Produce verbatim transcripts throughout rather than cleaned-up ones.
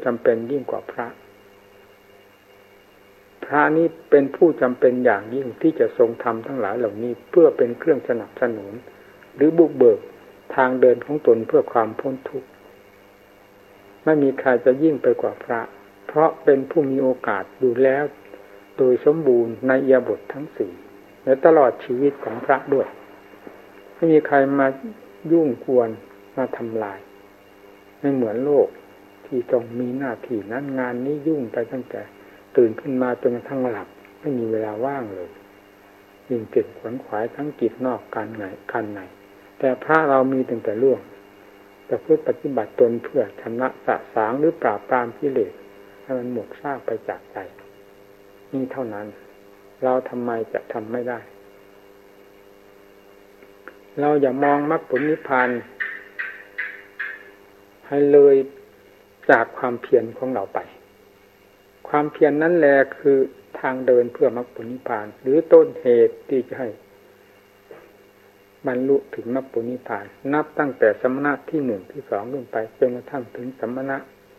จำเป็นยิ่งกว่าพระพระนี้เป็นผู้จำเป็นอย่างยิ่งที่จะทรงทำทั้งหลายเหล่านี้เพื่อเป็นเครื่องสนับสนุนหรือบุกเบิกทางเดินของตนเพื่อความพ้นทุกข์ไม่มีใครจะยิ่งไปกว่าพระเพราะเป็นผู้มีโอกาสอยู่แล้วโดยสมบูรณ์ในอิริยาบถทั้งสี่และตลอดชีวิตของพระด้วยไม่มีใครมายุ่งกวนมาทำลายไม่เหมือนโลกที่ต้องมีหน้าที่นั้นงานนี้ยุ่งไปตั้งแต่ตื่นขึ้นมาจนกระทั่งหลับไม่มีเวลาว่างเลยยิ่งเจ็บขวนขวายทั้งกิจนอกการไงการในแต่พระเรามีตั้งแต่เรื่องจะเพื่อปฏิบัติตนเพื่อชำระสะสางหรือปราบปรามกิเลสให้มันหมดซากไปจากใจนี่เท่านั้นเราทำไมจะทำไม่ได้เราอย่ามองมรรคผลนิพพานให้เลยจากความเพียรของเราไปความเพียร น, นั้นแหละคือทางเดินเพื่อมรรคผลนิพพานหรือต้นเหตุที่จะให้บรรลุถึงมรรคผลนิพพานนับตั้งแต่สมณะที่หนึ่งที่สองขึ้นไปจนกระทั่งถึงสมณะ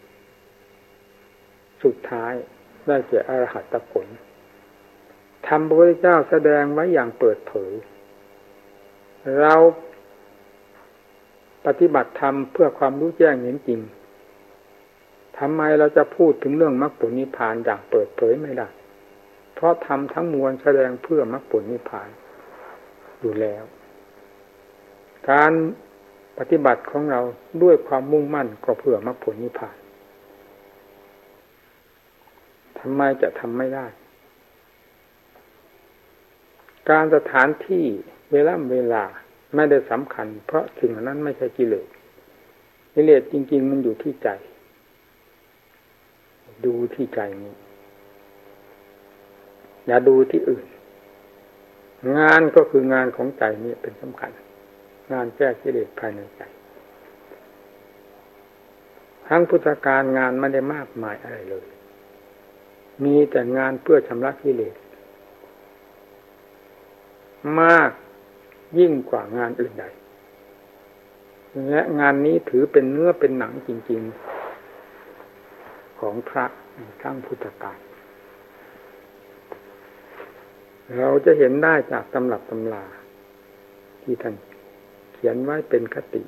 สุดท้ายได้แก่อรหัตผลธรรมพระพุทธเจ้าแสดงไว้อย่างเปิดเผยเราปฏิบัติธรรมเพื่อความรู้แจ้งเห็นจริงทำไมเราจะพูดถึงเรื่องมรรคผลนิพพานอย่างเปิดเผยไม่ได้เพราะธรรมทั้งมวลแสดงเพื่อมรรคผลนิพพานอยู่แล้วการปฏิบัติของเราด้วยความมุ่งมั่นก็เพื่อมรรคผลนิพพานทำไมจะทำไม่ได้การสถานที่เวลาเวลาไม่ได้สำคัญเพราะสิ่งนั้นไม่ใช่กิเลสกิเลสจริงๆมันอยู่ที่ใจดูที่ใจนี้อย่าดูที่อื่นงานก็คืองานของใจนี้เป็นสำคัญงานแก้กิเลสภายในใจทั้งพุทธการงานไม่ได้มากมายอะไรเลยมีแต่งานเพื่อชำระกิเลสมากยิ่งกว่างานอื่นใดและงานนี้ถือเป็นเนื้อเป็นหนังจริงๆของพระทั้งพุทธการเราจะเห็นได้จากตำรับตำราที่ท่านเขียนไว้เป็นคติ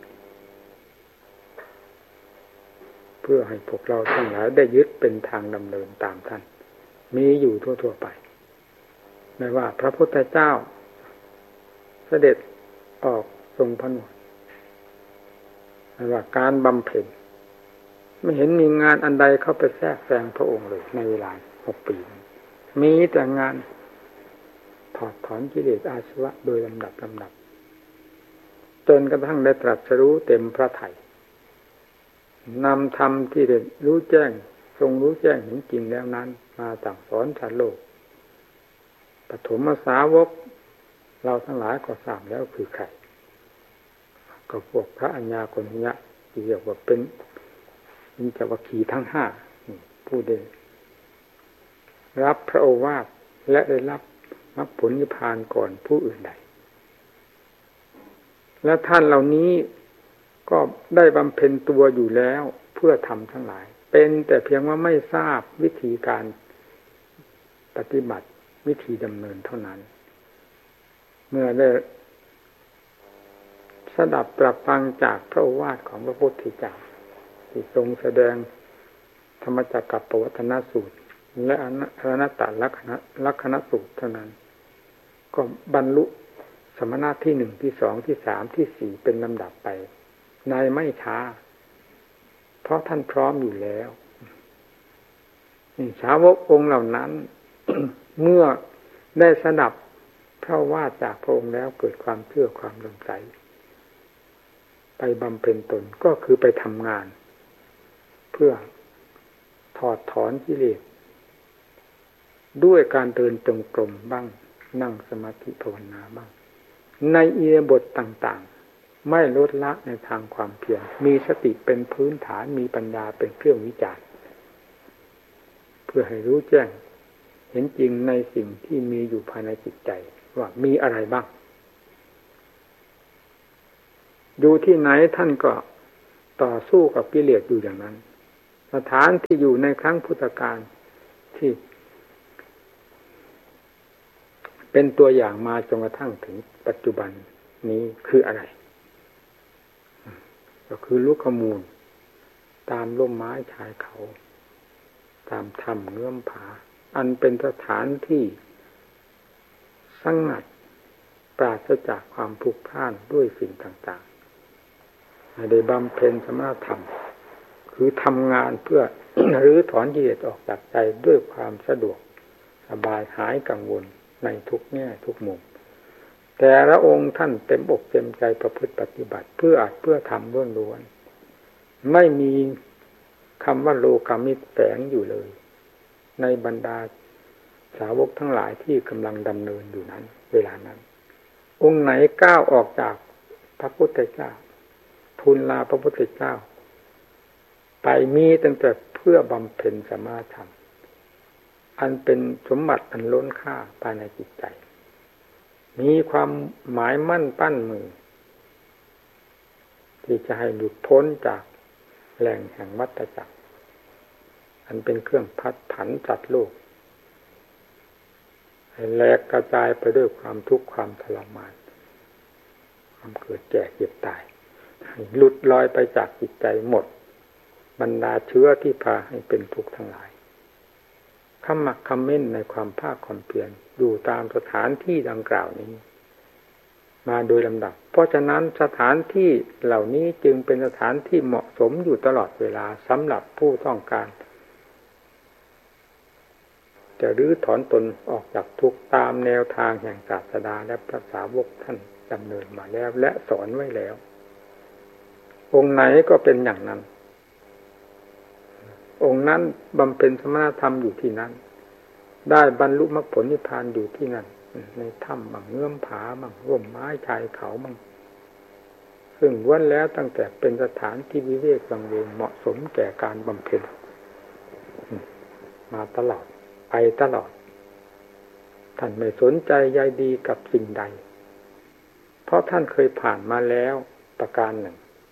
เพื่อให้พวกเราทั้งหลายได้ยึดเป็นทางดำเนินตามท่านมีอยู่ทั่วๆไปไม่ว่าพระพุทธเจ้าเสด็จออกทรงผนวดไม่ว่าการบำเพ็ญไม่เห็นมีงานอันใดเข้าไปแทรกแซงพระองค์เลยในเวลาหกปีมีแต่งานถอดถอนกิเลสอาสวะโดยลำดับลำดับจนกระทั่งได้ตรัสรู้เต็มพระทัยนำธรรมที่ได้รู้แจ้งทรงรู้แจ้งเห็นจริงแล้วนั้นมาสั่งสอนชาวโลกปฐมสาวกเราทั้งหลายก็ทราบแล้วคือใครก็พวกพระอัญญาโกณทัญญะที่เรียกว่าเป็นมิจวัคคีย์ทั้งห้าผู้ได้รับพระโอวาทและได้รับมรรคผลนิพพานก่อนผู้อื่นใดและท่านเหล่านี้ก็ได้บำเพ็ญตัวอยู่แล้วเพื่อทำทั้งหลายเป็นแต่เพียงว่าไม่ทราบวิธีการปฏิบัติวิธีดำเนินเท่านั้นเมื่อได้สดับตรับฟังจากพระโอวาทของพระพุทธเจ้าที่ทรงแสดงธรรมจักรกับปวัตตนสูตรและอนัตตลักขณลักขณสูตรเท่านั้นก็บรรลุสมณะที่หนึ่งที่สองที่สามที่สี่เป็นลำดับไปในไม่ช้าเพราะท่านพร้อมอยู่แล้วสาวกองค์เหล่านั้น เมื่อได้สดับพระว่าจากพระองค์แล้วเกิดความเชื่อความเลื่อมใสไปบำเพ็ญตนก็คือไปทำงานเพื่อถอดถอนกิเลสด้วยการเดินจงกรมบ้างนั่งสมาธิภาวนาบ้างในอิริยาบถต่างๆไม่ลดละในทางความเพียรมีสติเป็นพื้นฐานมีปัญญาเป็นเครื่องวิจารณ์เพื่อให้รู้แจ้งเห็นจริงในสิ่งที่มีอยู่ภายในจิตใจว่ามีอะไรบ้างอยู่ที่ไหนท่านก็ต่อสู้กับกิเลสอยู่อย่างนั้นสถานที่อยู่ในครั้งพุทธกาลที่เป็นตัวอย่างมาจนกระทั่งถึงปัจจุบันนี้คืออะไรก็คือลูกขมูลตามร่มไม้ชายเขาตามถ้ำเงื้อมผาอันเป็นสถานที่สงัดปราศจากความพลุกพล่านด้วยสิ่งต่างๆได้บำเพ็ญสมณธรรมคือทำงานเพื่อ รื้อถอนกิเลสออกจากใจด้วยความสะดวกสบายหายกังวลในทุกแง่ทุกมุมแต่ละองค์ท่านเต็มอกเต็มใจประพฤติปฏิบัติเพื่ออาจเพื่อทำล้วนๆไม่มีคำว่าโลกามิตรแฝงอยู่เลยในบรรดาสาวกทั้งหลายที่กำลังดำเนินอยู่นั้นเวลานั้นองค์ไหนก้าวออกจากพระพุทธเจ้าทูลลาพระพุทธเจ้าไปมีตั้งแต่เพื่อบำเพ็ญสมาธรรมอันเป็นสมบัติอันล้นค่าภายในจิตใจมีความหมายมั่นปั้นมือที่จะให้หลุดพ้นจากแหล่งแห่งวัฏจักรอันเป็นเครื่องพัดผันจัดโลกให้แหลกกระจายไปด้วยความทุกข์ความทรมานความเกิดแก่เจ็บตายให้หลุดลอยไปจากจิตใจหมดบรรดาเชื้อที่พาให้เป็นทุกข์ทั้งหลายขมักเขม้นในความภาคความเพียรอยู่ตามสถานที่ดังกล่าวนี้มาโดยลำดับเพราะฉะนั้นสถานที่เหล่านี้จึงเป็นสถานที่เหมาะสมอยู่ตลอดเวลาสำหรับผู้ต้องการจะรื้อถอนตนออกจากทุกข์ตามแนวทางแห่งศาสดาและพระสาวกท่านดำเนินมาแล้วและสอนไว้แล้วองค์ไหนก็เป็นอย่างนั้นองค์นั้นบำเพ็ญสมณธรรมอยู่ที่นั้นได้บรรลุมรรคผลนิพพานอยู่ที่นั่นในถ้ำบางเงื่อมผาบางร่มไม้ชายเขาบางซึ่งล้วนแล้วตั้งแต่เป็นสถานที่วิเวกวังเวงเหมาะสมแก่การบำเพ็ญมาตลอดไปตลอดท่านไม่สนใจใยดีกับสิ่งใดเพราะท่านเคยผ่านมาแล้วประการหนึ่ง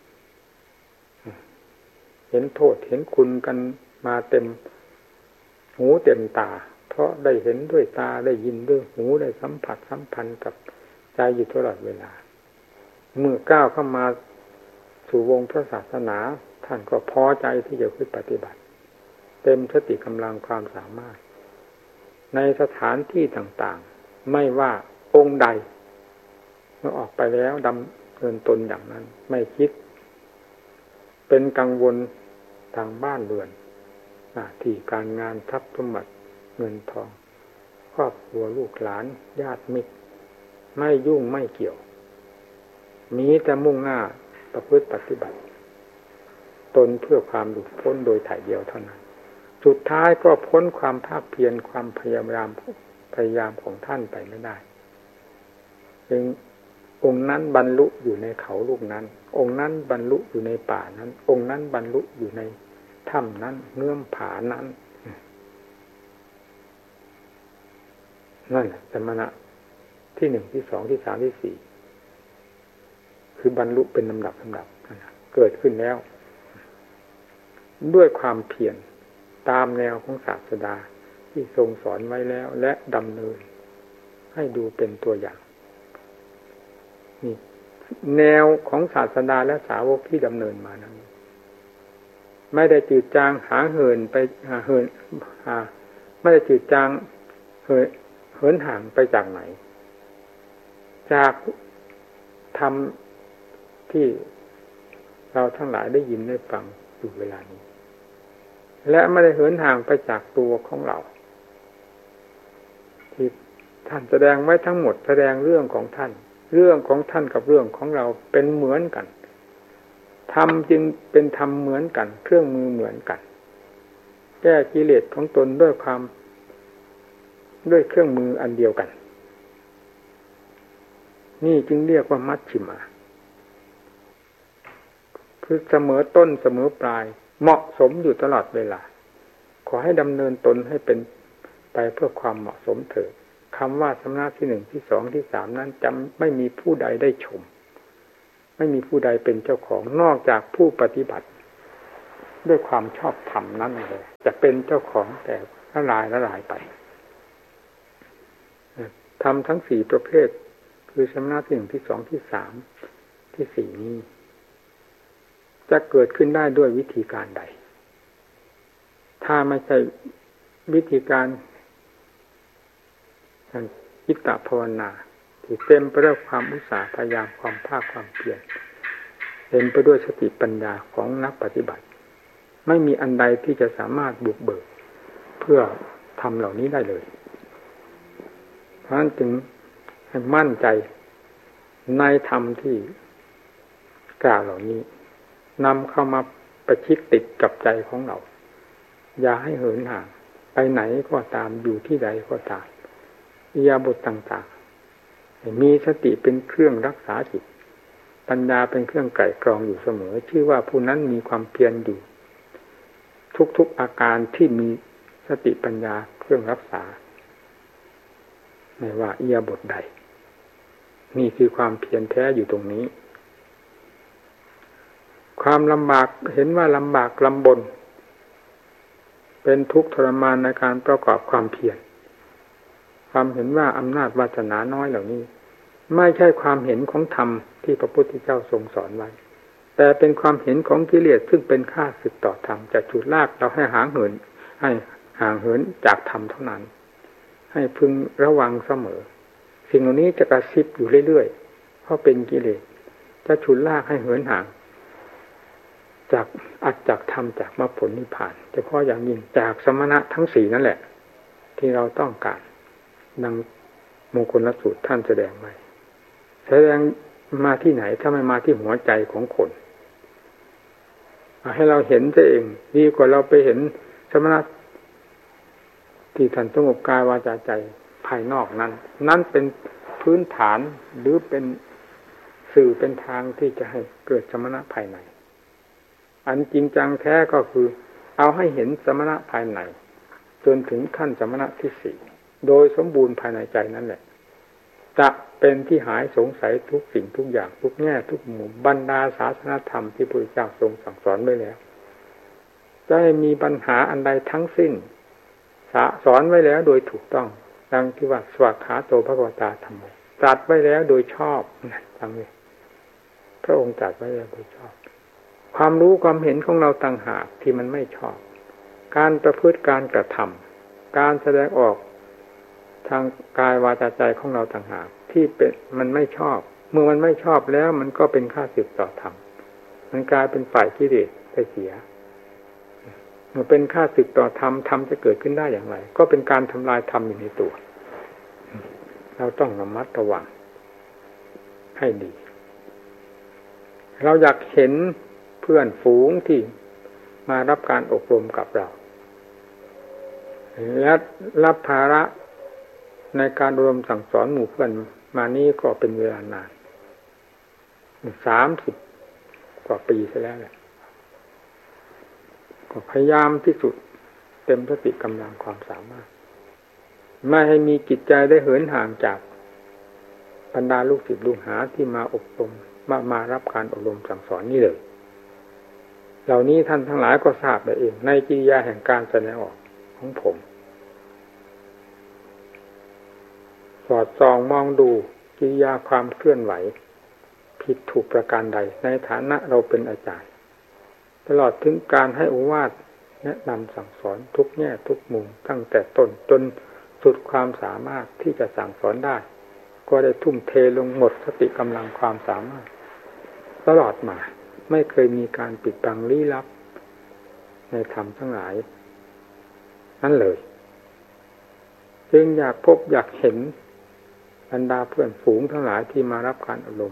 เห็นโทษเห็นคุณกันมาเต็มหูเต็มตาเพราะได้เห็นด้วยตาได้ยินด้วยหูได้สัมผัสสัมพันธ์กับใจอยู่ตลอดเวลาเมื่อก้าวเข้ามาสู่วงพระศาสนาท่านก็พอใจที่จะปฏิบัติเต็มสติกำลังความสามารถในสถานที่ต่างๆไม่ว่าองค์ใดเมื่อออกไปแล้วดำเนินตนอย่างนั้นไม่คิดเป็นกังวลทางบ้านเรือนหน้าที่การงานทรัพย์สมบัติเงินทองครอบครัวลูกหลานญาติมิตรไม่ยุ่งไม่เกี่ยวมีแต่มุ่งหน้าประพฤติปฏิบัติตนเพื่อความหลุดพ้นโดยถ่ายเดียวเท่านั้นสุดท้ายก็พ้นความภาคเพียรความพยายามพยายามของท่านไปไม่ได้จึงองค์นั้นบรรลุอยู่ในเขาลูกนั้นองค์นั้นบรรลุอยู่ในป่านั้นองค์นั้นบรรลุอยู่ในถ้ำนั้นเงื่อมผานั้นนั่นสมณะที่หนึ่งที่สองที่สามที่สี่คือบรรลุเป็นลำดับลำดับเกิดขึ้นแล้วด้วยความเพียรตามแนวของศาสดาที่ทรงสอนไว้แล้วและดำเนินให้ดูเป็นตัวอย่างนี่แนวของศาสดาและสาวกที่ดำเนินมานั้นไม่ได้จืดจางหาเหินไปหาเหินหาไม่ได้จืดจางเหินเหินห่างไปจากไหนจากธรรมที่เราทั้งหลายได้ยินได้ฟังอยู่เวลานี้และไม่ได้เหินห่างไปจากตัวของเราที่ท่านแสดงไว้ทั้งหมดแสดงเรื่องของท่านเรื่องของท่านกับเรื่องของเราเป็นเหมือนกันธรรมจึงเป็นธรรมเหมือนกันเครื่องมือเหมือนกันแก้กิเลสของตนด้วยความด้วยเครื่องมืออันเดียวกันนี่จึงเรียกว่ามัชฌิมาคือเสมอต้นเสมอปลายเหมาะสมอยู่ตลอดเวลาขอให้ดำเนินตนให้เป็นไปเพื่อความเหมาะสมเถิดคำว่าสมณะที่หนึ่งที่สองที่สามนั้นจะไม่มีผู้ใดได้ชมไม่มีผู้ใดเป็นเจ้าของนอกจากผู้ปฏิบัติด้วยความชอบธรรมนั่นเลยจะเป็นเจ้าของแต่ละลายละลายไปทำทั้งสี่ประเภทคือสมณะที่หนึ่งที่สองที่สามที่สี่นี้จะเกิดขึ้นได้ด้วยวิธีการใดถ้าไม่ใช่วิธีการทางจิตตภาวนาที่เต็มไปด้วยความอุตสาห์พยายามความภาคความเพียรเต็มไปด้วยสติปัญญาของนักปฏิบัติไม่มีอันใดที่จะสามารถบุกเบิกเพื่อทำเหล่านี้ได้เลยเพราะฉะนั้นจึงให้มั่นใจในธรรมที่กล่าวเหล่านี้นำเข้ามาประชิดติดกับใจของเราอย่าให้เหินห่างไปไหนก็ตามอยู่ที่ใดก็ตามอิริยาบถต่างๆมีสติเป็นเครื่องรักษาจิตปัญญาเป็นเครื่องไกร่กรองอยู่เสมอชื่อว่าผู้นั้นมีความเพียรอยู่ทุกๆอาการที่มีสติปัญญาเครื่องรักษาไม่ว่าอิริยาบถใดนี่คือความเพียรแท้อยู่ตรงนี้ความลำบากเห็นว่าลำบากลำบนเป็นทุกข์ทรมานในการประกอบความเพียรความเห็นว่าอำนาจวาสนาน้อยเหล่านี้ไม่ใช่ความเห็นของธรรมที่พระพุทธเจ้าทรงสอนไว้แต่เป็นความเห็นของกิเลสซึ่งเป็นข้าศึกต่อธรรมจะฉุดลากเราให้ห่างเหินให้ห่างเหินจากธรรมเท่านั้นให้พึงระวังเสมอสิ่งเหล่านี้จะกระซิบอยู่เรื่อยๆเพราะเป็นกิเลสจะฉุดลากให้เหินห่างจากอัตจากธรรมจากมรรคผลนิพพานเฉพาะอย่างยิ่งจากสมณะทั้งสี่นั่นแหละที่เราต้องการดังมงคลสูตรท่านแสดงไว้แสดงมาที่ไหนถ้าไม่มาที่หัวใจของคนให้เราเห็นซะเองดีกว่าเราไปเห็นสมณะที่ท่านสงบกายวาจาใจภายนอกนั้นนั่นเป็นพื้นฐานหรือเป็นสื่อเป็นทางที่จะให้เกิดสมณะภายในอันจริงจังแท้ก็คือเอาให้เห็นสมณะภายในจนถึงขั้นสมณะที่สี่โดยสมบูรณ์ภายในใจนั่นแหละจะเป็นที่หายสงสัยทุกสิ่งทุกอย่างทุกแง่ทุกมุมบรรดาศาสนธรรมที่พระพุทธเจ้าทรงสั่งสอนไว้แล้วจะไม่มีปัญหาอันใดทั้งสิ้นสอนไว้แล้วโดยถูกต้องดังที่ว่าสวากขาโตภควตาธัมโมตรัสไว้แล้วโดยชอบนะดังนี้พระองค์ตรัสไว้แล้วโดยชอบความรู้ความเห็นของเราต่างหากที่มันไม่ชอบการประพฤติการกระทำการแสดงออกทางกายวาจาใจของเราต่างหากที่เป็นมันไม่ชอบเมื่อมันไม่ชอบแล้วมันก็เป็นข้าศึกต่อธรรมมันกลายเป็นฝ่ายกิเลสไปเสียเมื่อเป็นข้าศึกต่อธรรมธรรมจะเกิดขึ้นได้อย่างไรก็เป็นการทำลายธรรมอยู่ในตัวเราต้องระมัดระวังให้ดีเราอยากเห็นเพื่อนฝูงที่มารับการอบรมกับเราและรับภาระในการอบรมสั่งสอนหมู่เพื่อนมานี้ก็เป็นเวลานานสามสิบกว่าปีซะแล้วแหละก็พยายามที่สุดเต็มสติกำลังความสามารถไม่ให้มีจิตใจได้เหินห่างจากบรรดาลูกศิษย์ลูกหาที่มาอบรมมามารับการอบรมสั่งสอนนี่เลยเหล่านี้ท่านทั้งหลายก็ทราบได้เองในกิริยาแห่งการแสดงออกของผมสอดส่องมองดูกิริยาความเคลื่อนไหวผิดถูกประการใดในฐานะเราเป็นอาจารย์ตลอดถึงการให้โอวาทแนะนำสั่งสอนทุกแง่ทุกมุมตั้งแต่ต้นจนสุดความสามารถที่จะสั่งสอนได้ก็ได้ทุ่มเทลงหมดสติกำลังความสามารถตลอดมาไม่เคยมีการปิดบังลี้ลับในธรรมทั้งหลายนั่นเลยจึงอยากพบอยากเห็นบรรดาเพื่อนฝูงทั้งหลายที่มารับการอบรม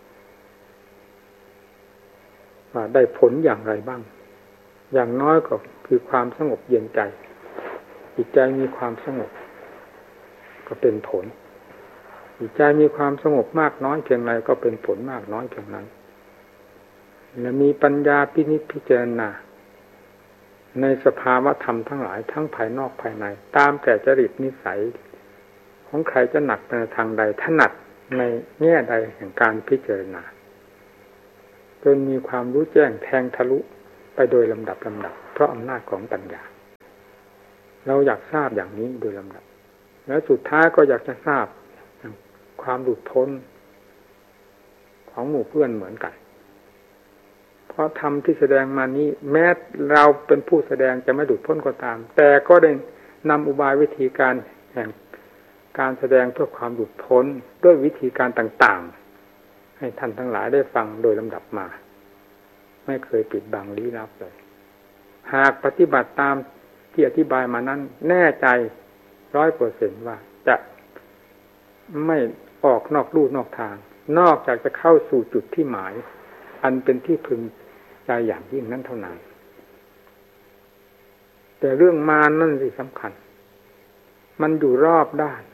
ว่าได้ผลอย่างไรบ้างอย่างน้อยก็คือความสงบเย็นใจจิตใจมีความสงบก็เป็นผลจิตใจมีความสงบมากน้อยเพียงไรก็เป็นผลมากน้อยเพียงนั้นและมีปัญญาพินิจพิจารณาในสภาวะธรรมทั้งหลายทั้งภายนอกภายในตามแต่จริตนิสัยของใครจะหนักไปในทางใดถนัดในแง่ใดแห่งการพิจารณาจนมีความรู้แจ้งแทงทะลุไปโดยลำดับลำดับเพราะอำนาจของปัญญาเราอยากทราบอย่างนี้โดยลำดับแล้วสุดท้ายก็อยากจะทราบความหลุดพ้นของหมู่เพื่อนเหมือนกันเพราะธรรมที่แสดงมานี้แม้เราเป็นผู้แสดงจะไม่หลุดพ้นก็ตามแต่ก็ได้นำอุบายวิธีการแห่งการแสดงเพื่อความหลุดพ้นด้วยวิธีการต่างๆให้ท่านทั้งหลายได้ฟังโดยลำดับมาไม่เคยปิดบังลี้ลับเลยหากปฏิบัติตามที่อธิบายมานั้นแน่ใจร้อยเปอร์เซนต์ว่าจะไม่ออกนอกลู่นอกทางนอกจากจะเข้าสู่จุดที่หมายอันเป็นที่พึงใจอย่างยิ่งนั้นเท่านั้นแต่เรื่องมารนั่นสิสำคัญมันอยู่รอบด้าน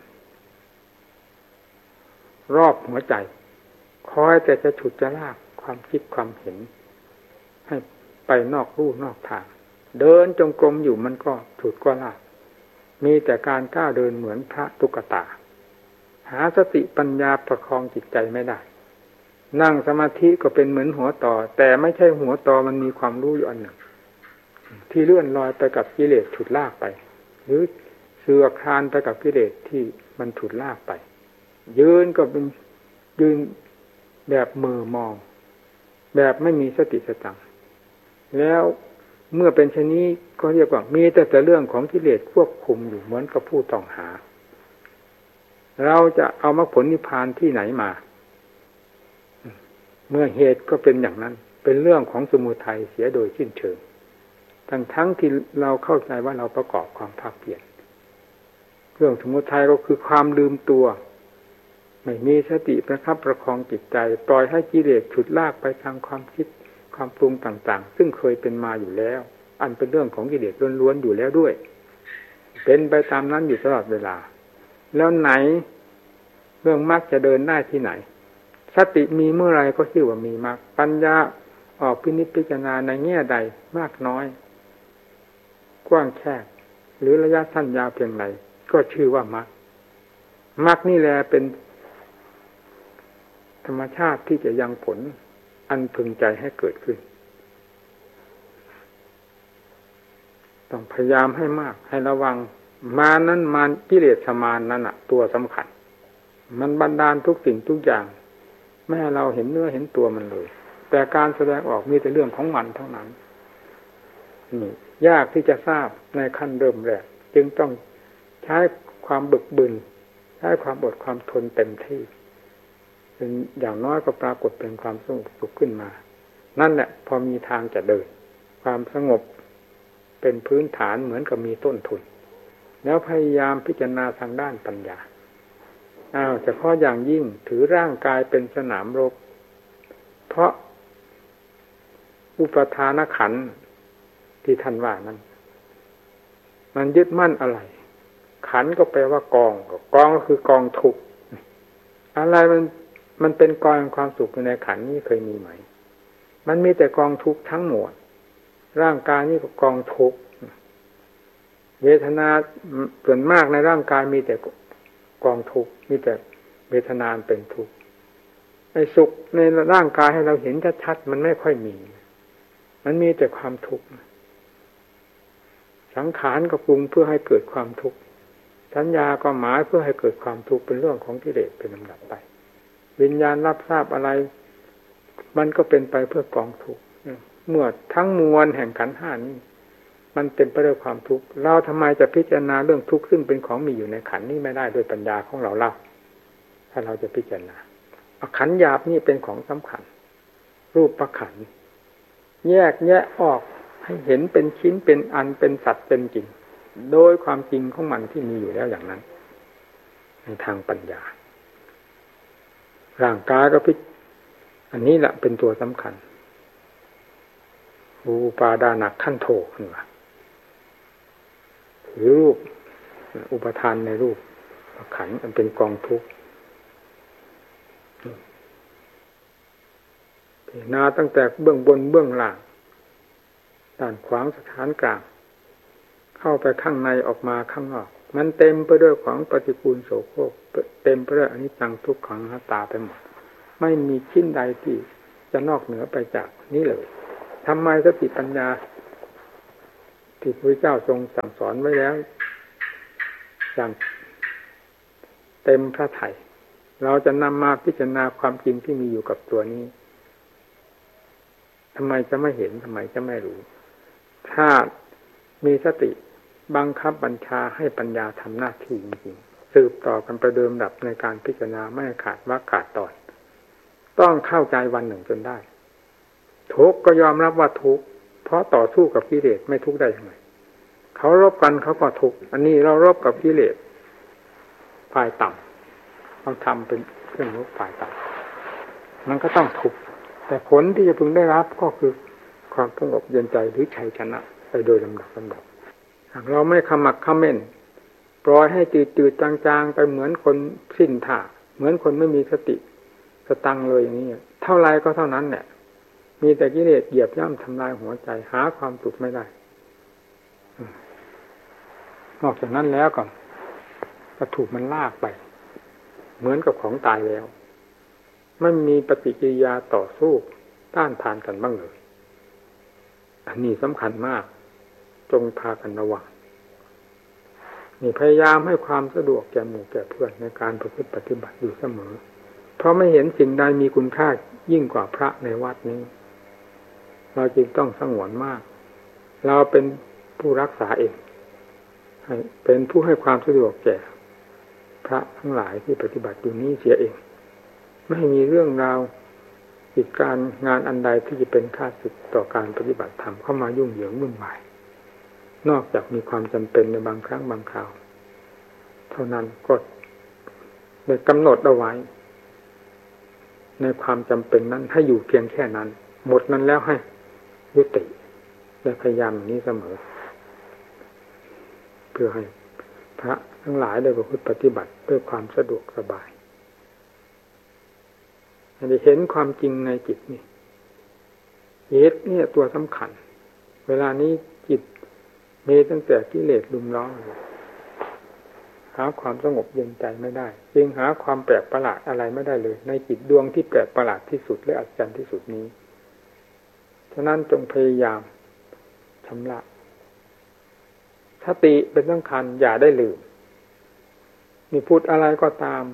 รอบหัวใจคอยแต่จะฉุดจะลากความคิดความเห็นให้ไปนอกลู่นอกทางเดินจงกรมอยู่มันก็ฉุดก็ลากมีแต่การก้าวเดินเหมือนพระตุ๊กตาหาสติปัญญาประคองจิตใจไม่ได้นั่งสมาธิก็เป็นเหมือนหัวต่อแต่ไม่ใช่หัวต่อมันมีความรู้อยู่อันหนึ่งที่เลื่อนลอยไปกับกิเลสฉุดลากไปหรือเสือคลานไปกับกิเลสที่มันฉุดลากไปยืนก็เป็นยืนแบบมือมองแบบไม่มีสติสตังแล้วเมื่อเป็นเช่นนี้ก็เรียกว่ามีแต่แต่เรื่องของกิเลสควบคุมอยู่เหมือนกับผู้ต้องหาเราจะเอามรรคผลนิพพานที่ไหนมาเมื่อเหตุก็เป็นอย่างนั้นเป็นเรื่องของสมุทัยเสียโดยสิ้นเชิงทั้งทั้งที่เราเข้าใจว่าเราประกอบความภาคเพียรเรื่องสมุทัยก็คือความลืมตัวไม่มีสติประคับประคองจิตใจปล่อยให้กิเลสฉุดลากไปทางความคิดความปรุงต่างๆซึ่งเคยเป็นมาอยู่แล้วอันเป็นเรื่องของกิเลสล้วนๆอยู่แล้วด้วยเป็นไปตามนั้นอยู่ตลอดเวลาแล้วไหนเรื่องมรรคจะเดินได้ที่ไหนสติมีเมื่อไรก็ชื่อว่ามีมรรคปัญญาออกพินิจพิจารณาในแง่ใดมากน้อยกว้างแคบหรือระยะสั้นยาวเพียงไรก็ชื่อว่ามรรคมรรคนี่แหละเป็นธรรมชาติที่จะยังผลอันพึงใจให้เกิดขึ้นต้องพยายามให้มากให้ระวังมานั้นมารกิเลสมารนั่นน่ะตัวสำคัญมันบันดาลทุกสิ่งทุกอย่างไม่ให้เราเห็นเนื้อเห็นตัวมันเลยแต่การแสดงออกมีแต่เรื่องของมันเท่านั้นนี่ยากที่จะทราบในขั้นเริ่มแรกจึงต้องใช้ความบึกบึนใช้ความอดความทนเต็มที่เป็นอย่างน้อยก็ปรากฏเป็นความสงบสุขขึ้นมานั่นแหละพอมีทางจะเดินความสงบเป็นพื้นฐานเหมือนกับมีต้นทุนแล้วพยายามพิจารณาทางด้านปัญญาอ้าวเฉพาะอย่างยิ่งถือร่างกายเป็นสนามรบเพราะอุปทานขันธ์ที่ท่านว่านั้นมันยึดมั่นอะไรขันธ์ก็แปลว่ากองกองก็คือกองทุกข์อะไรมันมันเป็นกองความสุขในขันธ์นี้เคยมีไหมมันมีแต่กองทุกข์ทั้งหมดร่างกายนี่ก็กองทุกข์เวทนาส่วนมากในร่างกายมีแต่กองทุกข์มีแต่เวทนาเป็นทุกข์ไอ้สุขในร่างกายให้เราเห็นชัดๆมันไม่ค่อยมีมันมีแต่ความทุกข์สังขารก็ปรุงเพื่อให้เกิดความทุกข์สัญญาก็หมายเพื่อให้เกิดความทุกข์เป็นเรื่องของกิเลสเป็นลำดับไปวิญญาณรับทราบอะไรมันก็เป็นไปเพื่อกองทุกข์เมื่อทั้งมวลแห่งขันธ์ห้านี้มันเต็มไปด้วยความทุกข์เราทำไมจะพิจารณาเรื่องทุกข์ซึ่งเป็นของมีอยู่ในขันธ์นี้ไม่ได้ด้วยปัญญาของเราเล่าถ้าเราจะพิจารณาขันธ์หยาบนี่เป็นของสำคัญรูปประขันธ์แยกแยะออกให้เห็นเป็นชิ้นเป็นอันเป็นสัตว์เป็นจริงโดยความจริงของมันที่มีอยู่แล้วอย่างนั้นในทางปัญญาร่างกายก็พิอันนี้แหละเป็นตัวสำคัญอุปาดานักขั้นโทขึ้นมาถือรูปอุปทานในรูปขันธ์มันเป็นกองทุกข์พิจารณาตั้งแต่เบื้องบนเบื้องล่างด้านขวางสถานกลางเข้าไปข้างในออกมาข้างนอกมันเต็มไปด้วยของปฏิกูลโสโครกเต็มไปด้วยอนิจจังทุกขังอนัตตาไปหมดไม่มีชิ้นใดที่จะนอกเหนือไปจากนี้เลยทำไมสติปัญญาที่พระเจ้าทรงสั่งสอนไว้แล้วอย่างเต็มพระทัยเราจะนำมาพิจารณาความจริงที่มีอยู่กับตัวนี้ทำไมจะไม่เห็นทำไมจะไม่รู้ถ้ามีสติบังคับบัญชาให้ปัญญาทำหน้าที่จริงๆสืบต่อกันประเดิมดับในการพิจารณาไม่ขาดวรรคขาดตอนต้องเข้าใจวันหนึ่งจนได้ทุกข์ก็ยอมรับว่าทุกข์เพราะต่อสู้กับกิเลสไม่ทุกข์ได้ยังไงเขารบกันเขาก็ทุกข์อันนี้เรารบกับกิเลสฝ่ายต่ำเราทำเป็นเครื่องรบฝ่ายต่ำมันก็ต้องทุกข์แต่ผลที่จะพึงได้รับก็คือความสงบเย็นใจหรือชัยชนะไปโดยลำดับลำดับหากเราไม่ขมักเขม้นปล่อยให้จืดจืดจางๆไปเหมือนคนสิ้นท่าเหมือนคนไม่มีสติสตังเลยอย่างนี้เท่าไรก็เท่านั้นแหละมีแต่กิเลสเหยียบย่ำทำลายหัวใจหาความสุขไม่ได้นอกจากนั้นแล้วก็ก็ถูกมันลากไปเหมือนกับของตายแล้วไม่มีปฏิกิริยาต่อสู้ต้านทานกันบ้างเลยอันนี้สำคัญมากจงพากันระวังนี่พยายามให้ความสะดวกแก่หมู่แก่เพื่อนในการประพฤติปฏิบัติอยู่เสมอเพราะไม่เห็นสิ่งใดมีคุณค่ายิ่งกว่าพระในวัดนี้เราจึงต้องสงวนมากเราเป็นผู้รักษาเองเป็นผู้ให้ความสะดวกแก่พระทั้งหลายที่ปฏิบัติอยู่นี้เสียเองไม่มีเรื่องราวกิจการงานอันใดที่จะเป็นค่าศึกต่อการปฏิบัติธรรมเข้ามายุ่งเหยิงวุ่นวายนอกจากมีความจำเป็นในบางครั้งบางคราวเท่านั้นก็ได้กำหนดเอาไว้ในความจำเป็นนั้นให้อยู่เพียงแค่นั้นหมดนั้นแล้วให้ยุติและพยายามอย่างนี้เสมอเพื่อให้พระทั้งหลายได้ประพฤติปฏิบัติด้วยความสะดวกสบายได้เห็นความจริงในจิตนี่จิตนี่ตัวสำคัญเวลานี้จิตมีตั้งแต่กิเลสลุมล้อมหาความสงบเย็นใจไม่ได้จึงหาความแปลกประหลาดอะไรไม่ได้เลยในจิตดวงที่แปลกประหลาดที่สุดและอัศจรรย์ที่สุดนี้ฉะนั้นจงพยายามชำระสติเป็นสำคัญอย่าได้ลืมมีพูดอะไรก็ตาม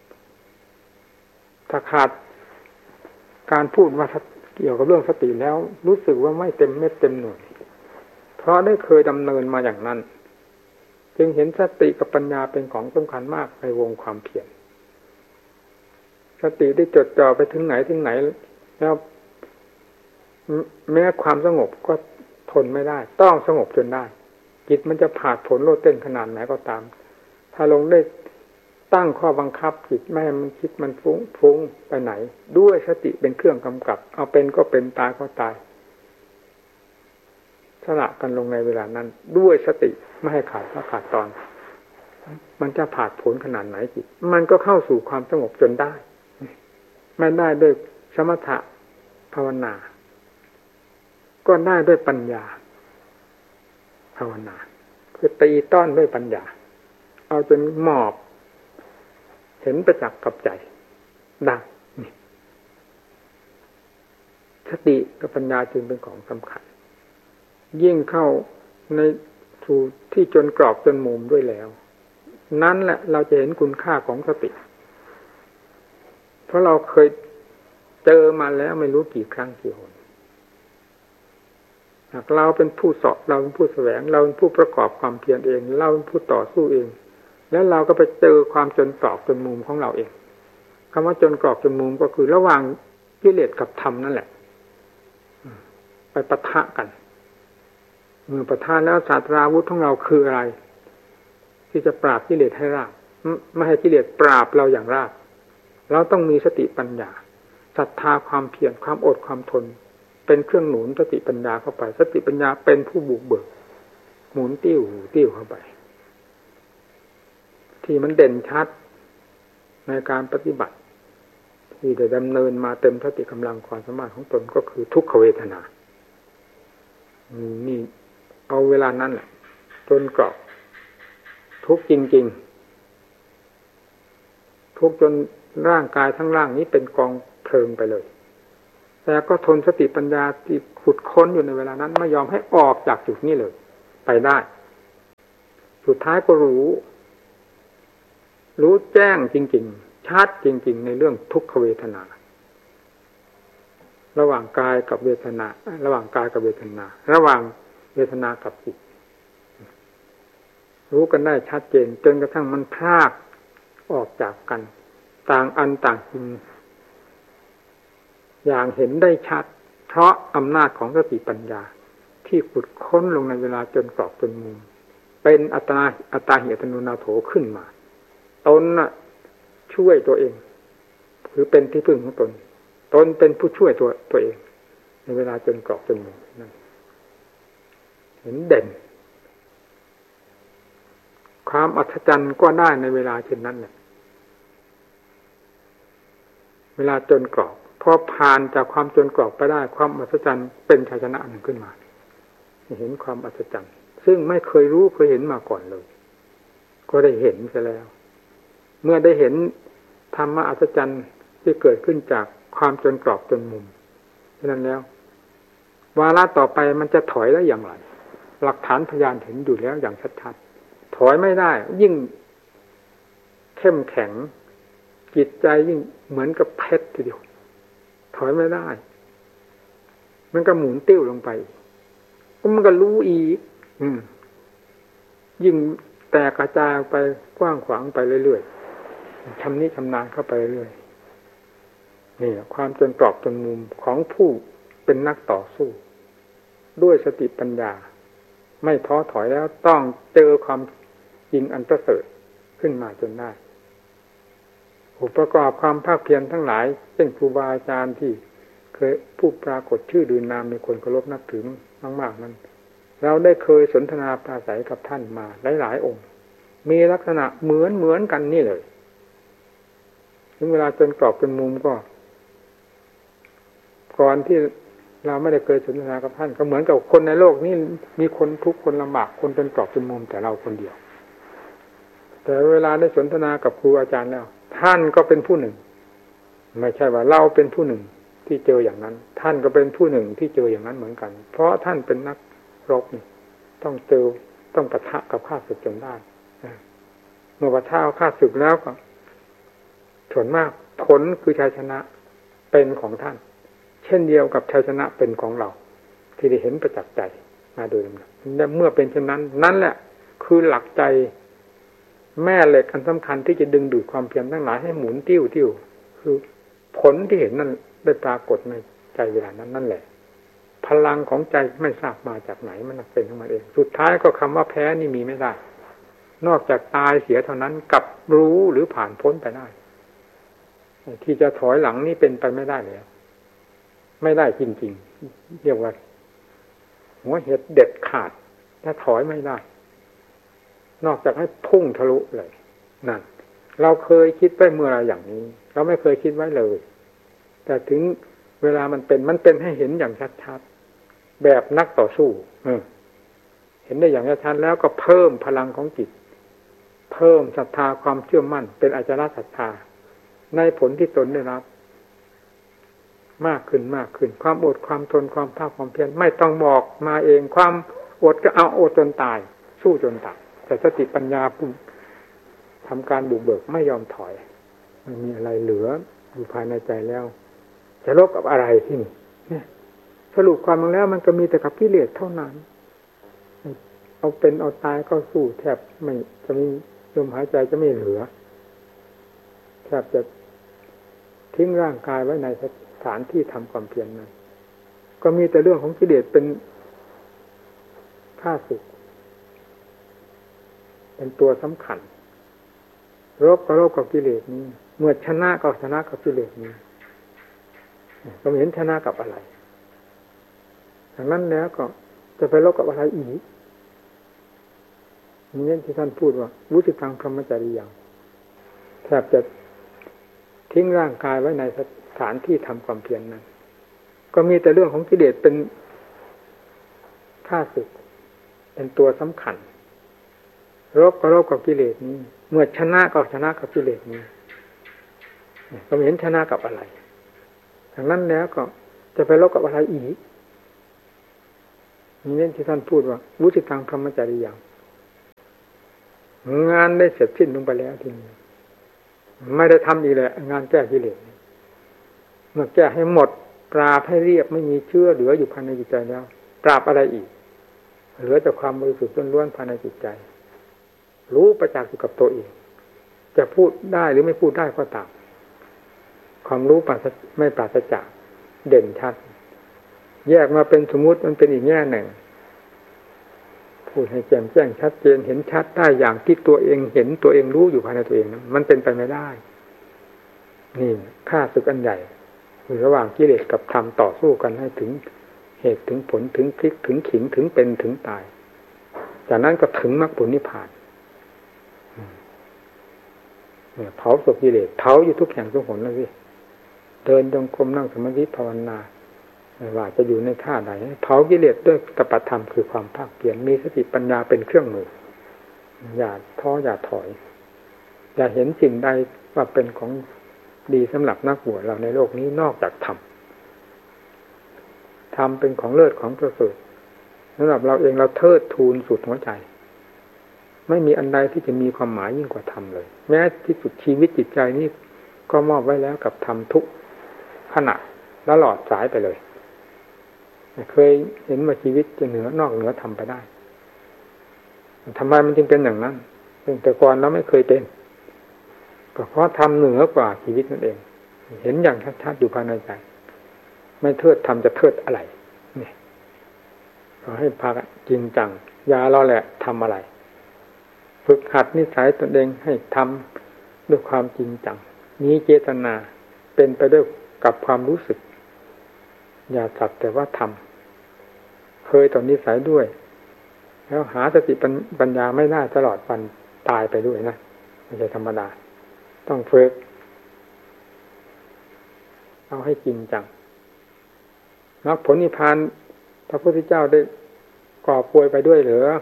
ถ้าขาดการพูดว่าเกี่ยวกับเรื่องสติแล้วรู้สึกว่าไม่เต็มเม็ดเต็มหน่วยเพราะได้เคยดำเนินมาอย่างนั้นจึงเห็นสติกับปัญญาเป็นของสำคัญมากในวงความเพียรสติได้จดจ่อไปถึงไหนถึงไหนแล้วแม้ความสงบก็ทนไม่ได้ต้องสงบจนได้จิตมันจะผาดผลโลดเต้นขนาดไหนก็ตามถ้าลงได้ตั้งข้อบังคับจิตไม่ให้มันคิดมันฟุ้งฟุ้งไปไหนด้วยสติเป็นเครื่องกำกับเอาเป็นก็เป็นตายก็ตายสละกันลงในเวลานั้นด้วยสติไม่ให้ขาดว่าขาดตอนมันจะผาดผลขนาดไหนจิตมันก็เข้าสู่ความสงบจนได้ไม่ได้ด้วยสมถะภาวนาก็ได้ด้วยปัญญาภาวนาคือตีต้อนด้วยปัญญาเอาจนหมอบเห็นประจักษ์กับใจได้สติกับปัญญาจึงเป็นของสำคัญยิ่งเข้าในสู่ที่จนกรอบจนมุมด้วยแล้วนั้นแหละเราจะเห็นคุณค่าของสติเพราะเราเคยเจอมาแล้วไม่รู้กี่ครั้งกี่หนหากเราเป็นผู้สอบเราเป็นผู้แสวงเราเป็นผู้ประกอบความเพียรเองเราเป็นผู้ต่อสู้เองแล้วเราก็ไปเจอความจนกรอบจนมุมของเราเองคำว่าจนกรอบจนมุมก็คือระหว่างกิเลสกับธรรมนั่นแหละไปปะทะกันเมื่อปะทะแล้วศาสตราวุธของเราคืออะไรที่จะปราบกิเลสให้ราบไม่ให้กิเลสปราบเราอย่างราบเราต้องมีสติปัญญาศรัทธาความเพียรความอดความทนเป็นเครื่องหนุนสติปัญญาเข้าไปสติปัญญาเป็นผู้บุกเบิกหมุนติ้วติ้วเข้าไปที่มันเด่นชัดในการปฏิบัติที่ได้ดำเนินมาเต็มสติกำลังความสามารถของตนก็คือทุกขเวทนานี่เอาเวลานั้นแหละจนกรอบทุกจริงๆทุกจนร่างกายทั้งร่างนี้เป็นกองเพลิงไปเลยแต่ก็ทนสติปัญญาที่ขุดค้นอยู่ในเวลานั้นไม่ยอมให้ออกจากจุดนี้เลยไปได้สุดท้ายก็รู้รู้แจ้งจริงๆชัดจริงๆในเรื่องทุกขเวทนาระหว่างกายกับเวทนาระหว่างกายกับเวทนาระหว่างเวทนากับจิตรู้กันได้ชัดเจนจนกระทั่งมันพรากออกจากกันต่างอันต่างจริงอย่างเห็นได้ชัดเพราะอำนาจของสติปัญญาที่ขุดค้นลงในเวลาจนกรอบจนมุมเป็นอัตตาอัตตาหิอัตโนนาโถขึ้นมาตนน่ะช่วยตัวเองคือเป็นที่พึ่งของตนตนเป็นผู้ช่วยตัวตัวเองในเวลาจนกรอบจนมุมนั่นเห็นเด่นความอัศจรรย์ก็ได้ในเวลาเช่นนั้นแหละเวลาจนกรอบพอผ่านจากความจนกรอบไปได้ความอัศจรรย์เป็นชัยชนะหนึ่งขึ้นมาเห็นความอัศจรรย์ซึ่งไม่เคยรู้เคยเห็นมาก่อนเลยก็ได้เห็นซะแล้วเมื่อได้เห็นธรรมะอัศจรรย์ที่เกิดขึ้นจากความจนกรอบจนมุมฉะนั้นแล้ววาระต่อไปมันจะถอยได้อย่างไรหลักฐานพยานเห็นอยู่แล้วอย่างชัดๆถอยไม่ได้ยิ่งเข้มแข็งจิตใจยิ่งเหมือนกับเพชรทีเดียวถอยไม่ได้มันก็หมุนติ้วลงไปมันก็รู้อีกอืมยิ่งแตกกระจายไปกว้างขวางไปเรื่อยๆชำนิชำนาญเข้าไปเรื่อยนี่ความจนกรอบจนมุมของผู้เป็นนักต่อสู้ด้วยสติปัญญาไม่ท้อถอยแล้วต้องเจอความจริงอันประเสริฐขึ้นมาจนได้อุปกรณ์ความภาคเพียรทั้งหลายเช่นครูบาอาจารย์ที่เคยผู้ปรากฏชื่อดืนนามมีคนเคารพนับถือมากๆนั้นเราได้เคยสนทนาปราศัยกับท่านมาหลายๆองค์มีลักษณะเหมือนเหมือนกันนี่เลยถึงเวลาจนกรอบจนมุมก็ก่อนที่เราไม่ได้เคยสนทนากับท่านก็เหมือนกับคนในโลกนี้มีคนทุกข์คนลำบากคนจนกรอบจนมุมแต่เราคนเดียวแต่เวลาได้สนทนากับครูอาจารย์แล้วท่านก็เป็นผู้หนึ่งไม่ใช่ว่าเราเป็นผู้หนึ่งที่เจออย่างนั้นท่านก็เป็นผู้หนึ่งที่เจออย่างนั้นเหมือนกันเพราะท่านเป็นนักรบนี่ต้องเจอต้องปะทะกับข้าศึกจนได้เมื่อปะทะกับข้าศึกแล้วก็ส่วนมากผลคือชัยชนะเป็นของท่านเช่นเดียวกับชัยชนะเป็นของเราที่ได้เห็นประจักษ์ใจมาโดยลำดับและเมื่อเป็นเช่นนั้นนั่นแหละคือหลักใจแม่เหล็กอันสำคัญที่จะดึงดูดความเพียรทั้งหลายให้หมุนติ้วติ้วคือผลที่เห็นนั้นได้ปรากฏในใจเวลานั้นนั่นแหละพลังของใจไม่ทราบมาจากไหนมันเป็นของมันเองสุดท้ายก็คำว่าแพ้นี่มีไม่ได้นอกจากตายเสียเท่านั้นกับรู้หรือผ่านพ้นไปได้ที่จะถอยหลังนี่เป็นไปไม่ได้แล้วไม่ได้จริงๆเรียกว่าหัวเห็ดเด็ดขาดถ้าถอยไม่ได้นอกจากให้พุ่งทะลุเลยนั่นเราเคยคิดไว้เมื่อไรอย่างนี้เราไม่เคยคิดไว้เลยแต่ถึงเวลามันเป็นมันเป็นให้เห็นอย่างชัดๆแบบนักต่อสู้เออเห็นได้อย่างชัดๆแล้วก็เพิ่มพลังของจิตเพิ่มศรัทธาความเชื่อมั่นเป็นอาจารย์ศรัทธาในผลที่ตนได้รับมากขึ้นมากขึ้นความอดความทนความภาคความเพียรไม่ต้องบอกมาเองความอดก็เอาอดจนตายสู้จนตายแต่สติปัญญาผู้ทำการบุกเบิกไม่ยอมถอยมันมีอะไรเหลืออยู่ภายในใจแล้วจะลบกับอะไรที่นี่สรุปความลงแล้วมันก็มีแต่กับกิเลสเท่านั้นเอาเป็นเอาตายก็สู้แทบไม่จะมีลมหายใจจะไม่เหลือแทบจะทิ้งร่างกายไว้ในสถานที่ทำความเพียรนั้นก็มีแต่เรื่องของกิเลสเป็นข้าศึกเป็นตัวสำคัญรบก็รบกับกิเลสนี้เมื่อชนะก็ชนะกับกิเลสนี้ก็ไม่เห็นชนะกับอะไรดังนั้นแล้วก็จะไปรบกับอะไรอีกนี่ที่ท่านพูดว่าวุฒิทังพรหมจริยังแทบจะทิ้งร่างกายไว้ในสถานที่ทำความเพียรนั้นก็มีแต่เรื่องของกิเลสเป็นข้าศึกเป็นตัวสำคัญรบก็รบกับกิเลสนี้เมื่อชนะก็ชนะกับกิเลสนี้ก็ไม่เห็นชนะกับอะไรดังนั้นแล้วก็จะไปลบกับอะไรอีกนี่เน้นที่ท่านพูดว่าวุฒิตังพรหมจริยังงานได้เสร็จสิ้นลงไปแล้วทีนี้ไม่ได้ทำอีกเลยงานแก้กิเลสเมื่อแก้ให้หมดปราบให้เรียบไม่มีเชื่อเหลืออยู่ภายในจิตใจแล้วปราบอะไรอีกเหลือแต่ความบริสุทธิ์ล้วนๆภายในจิตใจรู้ประจักษ์อยู่กับตัวเองจะพูดได้หรือไม่พูดได้ก็ตามความรู้ปราศไม่ปราศจากเด่นชัดแยกมาเป็นสมมุติมันเป็นอีกแง่หนึ่งพูดให้แจ่มแจ้งชัดเจนเห็นชัดได้อย่างที่ตัวเองเห็นตัวเองรู้อยู่ภายในตัวเองมันเป็นไปไม่ได้นี่ข้าศึกอันใหญ่คือระหว่างกิเลสกับธรรมต่อสู้กันให้ถึงเหตุถึงผลถึงพลิกถึงขิงถึงเป็นถึงตายจากนั้นก็ถึงมรรคผลนิพพานเนี่ยเผาศพกิเลสเผาอยู่ทุกแห่งทุกหนแล้วสิเดินจงกรมนั่งสมาธิภาวนาไม่ว่าจะอยู่ในท่าใดเผากิเลสด้วยตปะธรรมคือความภาคเพียรมีสติปัญญาเป็นเครื่องมืออย่าท้ออย่าถอยอย่าเห็นสิ่งใดว่าเป็นของดีสำหรับนักบวชเราในโลกนี้นอกจากธรรมธรรมเป็นของเลิศของประเสริฐสำหรับเราเองเราเทิดทูนสุดหัวใจไม่มีอันใดที่จะมีความหมายยิ่งกว่าธรรมเลยแม้ที่สุดชีวิตจิตใจนี้ก็มอบไว้แล้วกับธรรมทุกขณะตลอดสายไปเลยเคยเห็นว่าชีวิตจะเหนือนอกเหนือธรรมไปได้ทำไมมันจึงเป็นอย่างนั้นแต่ก่อนเราไม่เคยเป็นก็เพราะธรรมเหนือกว่าชีวิตนั่นเองเห็นอย่างชัดๆอยู่ภายในใจไม่เทิดธรรมจะเทิดอะไรเนี่ยขอให้พากันจริงจังอย่าเราแหละทำอะไรฝึกหัดนิสัยตนเองให้ทำด้วยความจริงจังมีเจตนาเป็นไปด้วยกับความรู้สึกอย่าสักแต่ว่าทำเคยต่อนิสัยด้วยแล้วหาสติปัญญาไม่ได้ตลอดวันตายไปด้วยนะไม่ใช่ธรรมดาต้องฝึกเอาให้จริงจังมรรคผลนิพพานพระพุทธเจ้าได้ก่อป่วยไปด้วยเหรอ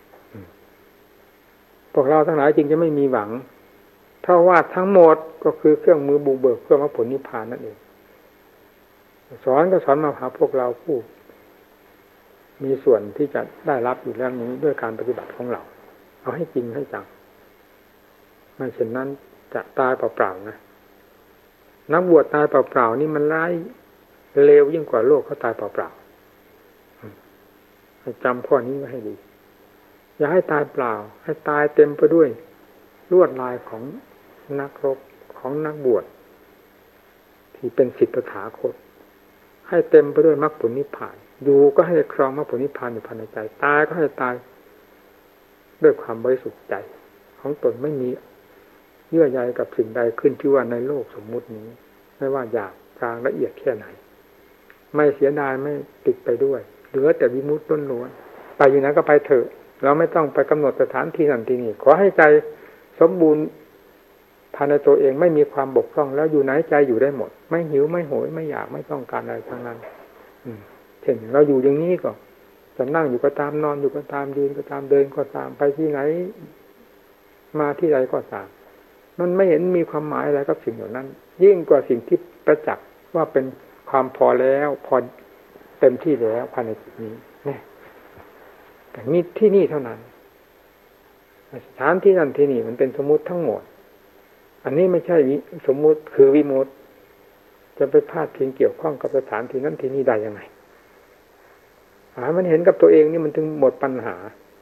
พวกเราทั้งหลายจริงจะไม่มีหวังเพราะว่าทั้งหมดก็คือเครื่องมือบุกเบิกเพื่อมรรคผลนิพพานนั่นเองสอนก็สอนมาหาพวกเราผู้มีส่วนที่จะได้รับอยู่แล้วนี้ด้วยการปฏิบัติของเราเอาให้จริงให้จังไม่เช่นนั้นจะตายเปล่าๆนะนักบวชตายเปล่าๆนี่มันร้ายเลวยิ่งกว่าโลกเขาตายเปล่าๆให้จำข้อนี้ไว้ให้ดีอย่าให้ตายเปล่าให้ตายเต็มไปด้วยลวดลายของนักรบของนักบวชที่เป็นศิษย์ตถาคตให้เต็มไปด้วยมรรคผลนิพพานอยู่ก็ให้ครองมรรคผลนิพพานอยู่ภายในใจตายก็ให้ตายด้วยความบริสุทธิ์ใจของตนไม่มีเยื่อใยกับสิ่งใดขึ้นที่ว่าในโลกสมมุตินี้ไม่ว่าหยาบกลางละเอียดแค่ไหนไม่เสียดายไม่ติดไปด้วยเหลือแต่วิมุตติล้วนๆไปอยู่ไหนก็ไปเถอะเราไม่ต้องไปกำหนดสถานที่นั่นที่นี่ขอให้ใจสมบูรณ์ภายในตัวเองไม่มีความบกพร่องแล้วอยู่ไหนใจอยู่ได้หมดไม่หิวไม่โหยไม่อยากไม่ต้องการอะไรทั้งนั้นเช่นเราอยู่อย่างนี้ก็จะนั่งอยู่ก็ตามนอนอยู่ก็ตามยืนก็ตามเดินก็ตามไปที่ไหนมาที่ใดก็ตามมันไม่เห็นมีความหมายอะไรกับสิ่งเหล่านั้นยิ่งกว่าสิ่งที่ประจักษ์ว่าเป็นความพอแล้วพอเต็มที่แล้วภายในจิตนี้เนี่ยแต่มีที่นี่เท่านั้นสถานที่นั่นที่นี่มันเป็นสมมุติทั้งหมดอันนี้ไม่ใช่สมมุติคือวิมุตติจะไปพาดพิงเกี่ยวข้องกับสถานที่นั้นที่นี่ได้ยังไงหามันเห็นกับตัวเองนี่มันถึงหมดปัญหา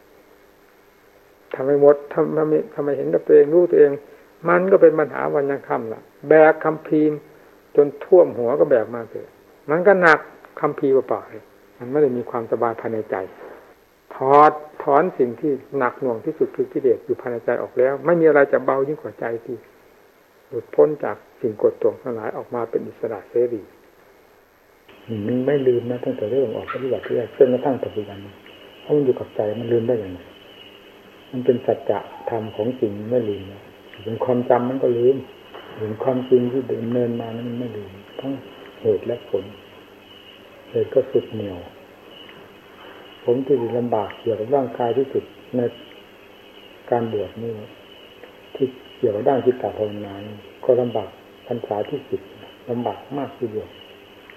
ทำไมหมดทำไมทำไมเห็นกับตัวเองรู้ตัวเองมันก็เป็นปัญหาวันยังค่ำล่ะแบกคัมภีร์จนท่วมหัวก็แบกมาเถอะมันก็หนักคัมภีร์เปล่าๆมันไม่ได้มีความสบายภายในใจถอดถอนสิ่งที่หนักหน่วงที่สุดคือกิเลสอยู่ภายในใจออกแล้วไม่มีอะไรจะเบายิ่งกว่าใจที่หลุดพ้นจากสิ่งกดท่วงทั้งหลายออกมาเป็นอิสระเสรีมันไม่ลืมนะตั้งแต่เรื่องออกปฏิบัติที่แรกจนกระทั่งปัจจุบันเพราะมันอยู่กับใจมันลืมได้ยังไงมันเป็นสัจธรรมของจริงไม่ลืมนะถึงความจำมันก็ลืมถึงความจริงที่ดำเนินมานั้นมันไม่ลืมทั้งเหตุและผลเหตุก็สุดเหนียวผมที่ลำบากเกี่ยวกับร่างกายที่สุดในการบวชนี่ที่เกี่ยวกับด้านจิตตภาวนาก็ลำบากพรรษาที่สิบลำบากมากทีเดียวท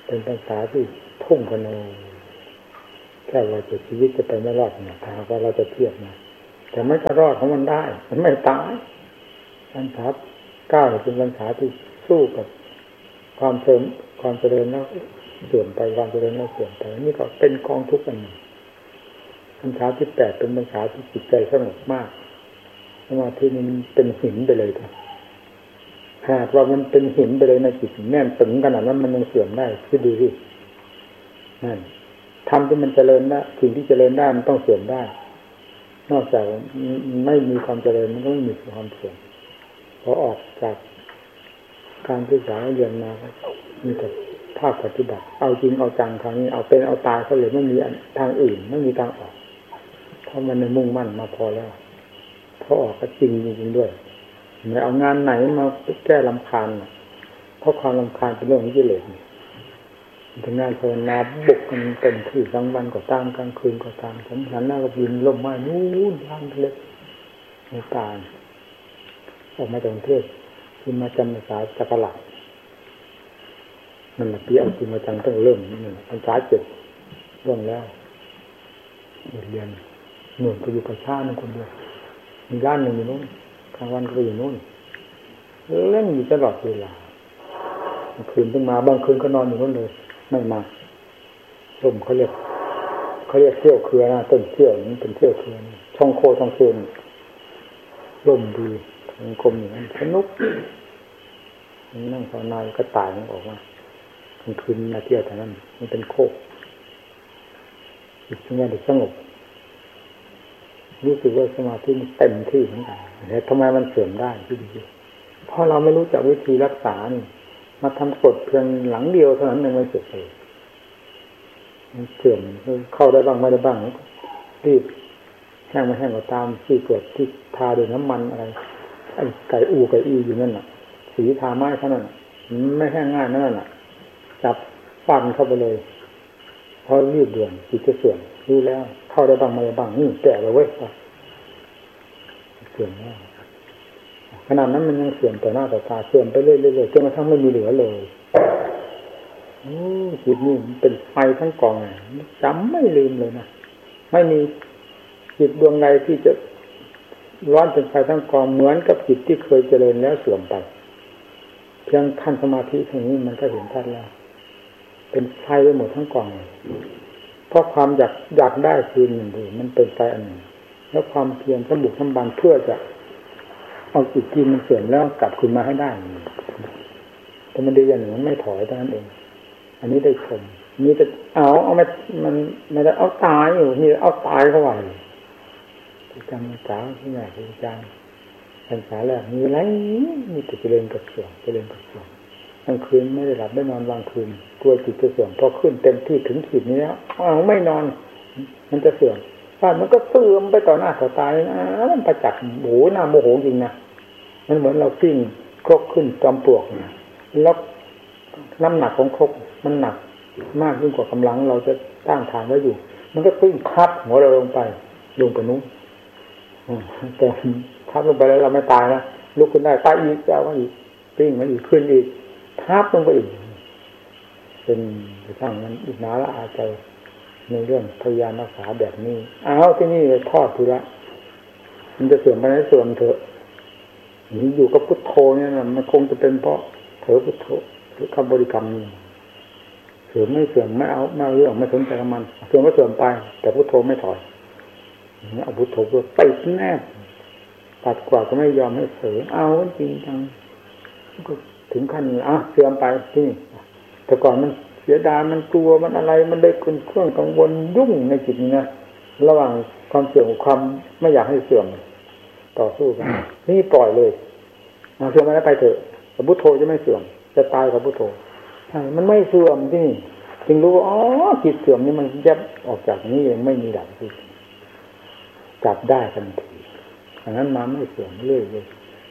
เป็นภาษาที่พุ่งกันเลยแค่ว่าจะชีวิตจะไปไม่รอดเนี่ยถ้าว่าเราจะเทียบนะแต่ไม่ก็รอดของมันได้มันไม่ตายภาษาเก้าเป็นภาษาที่สู้กับความเสริมความเจริญแล้วเสื่อมไปความเจริญแล้วเสื่อมไปนี่ก็เป็นกองทุกข์อันหนึ่งภาษาที่แปดเป็นภาษาที่จิตใจสงบมากสมาธินี่มันเป็นหินไปเลยครับหากว่ามันเป็นหินไปเลยในจิตแน่นตึงขนาดนั้นมันยังเสื่อมได้คิดดูสินั่นทำที่มันเจริญได้สิ่งที่เจริญได้มันต้องเสื่อมได้นอกจากไม่มีความเจริญมันก็ไม่มีความเสื่อมพอออกจากการศึกษาเรียนมามีแต่ภาคปฏิบัติเอาจริงเอาจังครั้งนี้เอาเป็นเอาตายเขาเลยไม่มีทางอื่นไม่มีทางออกเพราะมันในมุ่งมั่นมาพอแล้วพอออกก็จริงจริงด้วยไม่เอางานไหนมาแก้รำคาญเพราะความรำคาญเป็นเรื่องของกิเลสทำงานภาวนาบุกกันเต็มที่กลางวันก็ตามกลางคืนก็ตามผมหันหน้ากับยินล่มไม้นู้นทางเล็กในตาออกมาจากกรุงเทพคือมาจำภาษาจักรหลักนั่นแหละพี่เอาจริงมาจังต้องเริ่มนี่ภาษาเจ็ดเรื่องแล้วเรียนหนุ่มก็อยู่กับชาตินึงคนเดียวมีด้านหนึ่งอยู่นู้นกลางวันก็อยู่นู้นเล่นอยู่ตลอดเวลาคืนต้องมาบางคืนก็นอนอยู่นู้นเลยไม่มาล่มเขาเรียกเขาเรียกเที่ยวเครือนะต้นเที่ยวนี้เป็นเที่ยวเครือช่องโคช่องเคนล่มดีสังคมอย่างนั้นสนุกนั่งภาวนาก็ตายมันออกมากลางคืนมาเที่ยวแต่นั้นมันเป็นโคกจิตสงบสงบรู้สึกว่าสมาธิมันเต็มที่เหมือนกันแต่ทำไมมันเสื่อมได้ที่ดีเพราะเราไม่รู้จักวิธีรักษานี่มาทำกฎเพียงหลังเดียวเท่านั้นยังไม่เสร็จเลยมันเสื่อมเข้าได้บ้างไม่ได้บ้างรีบแห้งไม่แห้งก็ตามที่กดที่ทาด้วยน้ำมันอะไรไอ้ไก่อูไก่อีอยู่นั่นน่ะสีทาไม้เท่านั้นไม่แห้งง่ายนั่นน่ะจับฟันเข้าไปเลยพอรีบด่วนจิตจะเสื่อมรู้แล้วเข้าได้บ้างไม่ได้บ้างนี่แก่แล้วเว้ยเสื่อมแล้วขนาดนั้นมันยังเสื่อมต่อหน้าต่อตาเสื่อมไปเรื่อยๆจนกระทั่งไม่มีเหลือเลยโอ้จิตนี่เป็นไฟทั้งกองจำไม่ลืมเลยนะไม่มีจิตดวงใดที่จะร้อนเป็นไฟทั้งกองเหมือนกับจิตที่เคยเจริญแล้วเสื่อมไปเพียงขั้นสมาธิเท่านี้มันก็เห็นชัดแล้วเป็นไฟไปหมดทั้งกองเพราะความอยากอยากได้คืนหนึ่งดีมันเป็นไฟอันหนึ่งแล้วความเพียรสมบุกสมบันเพื่อจะเอาจิตที่มันเสื่อมแล้วกลับคืนมาให้ได้แต่มันดีอย่างหนึ่งมันไม่ถอยเท่านั้นเองอันนี้ได้ชมนี่จะเอาเอาไม่มันไม่ได้เอาตายอยู่นี่เอาตายเข้าไปที่จำจ๋าที่ไหนที่จำภาษาแรกมีอะไรมีแต่เจริญกับเสื่อมเจริญกับเสื่อมกลางคืนไม่ได้หลับได้นอนบางคืนกลัวจิตจะเสื่อมพอขึ้นเต็มที่ถึงขีดนี้แล้วเอาไม่นอนมันจะเสื่อมบ้านมันก็เสื่อมไปต่อหน้าต่อตานะมันประจักษ์โหหน้าโมโหจริงนะมันเหมือนเราปิ้งครกขึ้นจอมปลวกเนี่ยแล้วน้ำหนักของครกมันหนักมากยิ่งกว่ากำลังเราจะตั้งฐานไว้อยู่มันก็ปิ้งทับหัวเราลงไปลงไปนู้นแต่ทับลงไปแล้วเราไม่ตายนะลุกขึ้นได้ตายอีกจะว่าอีกปิ้งมันอีกขึ้นอีกทับลงไปอีกเป็นช่างนั้นอีกนาละอาใจในเรื่องพยายามรักษาแบบนี้เอาที่นี่เลยทอดทีละมันจะเสื่อมไปไหนเสื่อมเถอะนี่อยู่กับพุทโธเนี่ยนะมันคงจะเป็นเพราะเถอพุทโธหรือคำบริกรรมเสื่อมไม่เสื่อมไม่เอาไม่เอาเรื่องไม่สนใจกับมันเสื่อมก็เสื่อมไปแต่พุทโธไม่ถอยเอาพุทโธเพื่อไปแนบตัดกว่าก็ไม่ยอมให้เสื่อมเอาจริงจังก็ถึงขั้นนี้อ่ะเสื่อมไปที่นี่แต่ก่อนมันเสียดายมันกลัวมันอะไรมันได้คุณเครื่องกังวลยุ่งในจิตนี้นะระหว่างความเสื่อมกับความไม่อยากให้เสื่อมต่อสู้กันนี่ปล่อยเลยเอาเสื่อมไปแล้วไปเถอะแต่พุทโธจะไม่เสื่อมจะตายกับพุทโธใช่มันไม่เสื่อมที่นี่จึงรู้ว่าอ๋อจิตเสื่อมนี่มันยับออกจากนี้เองไม่มีดับที่จับได้ทันทีอันนั้นมาไม่เสื่อมเรื่อยเลย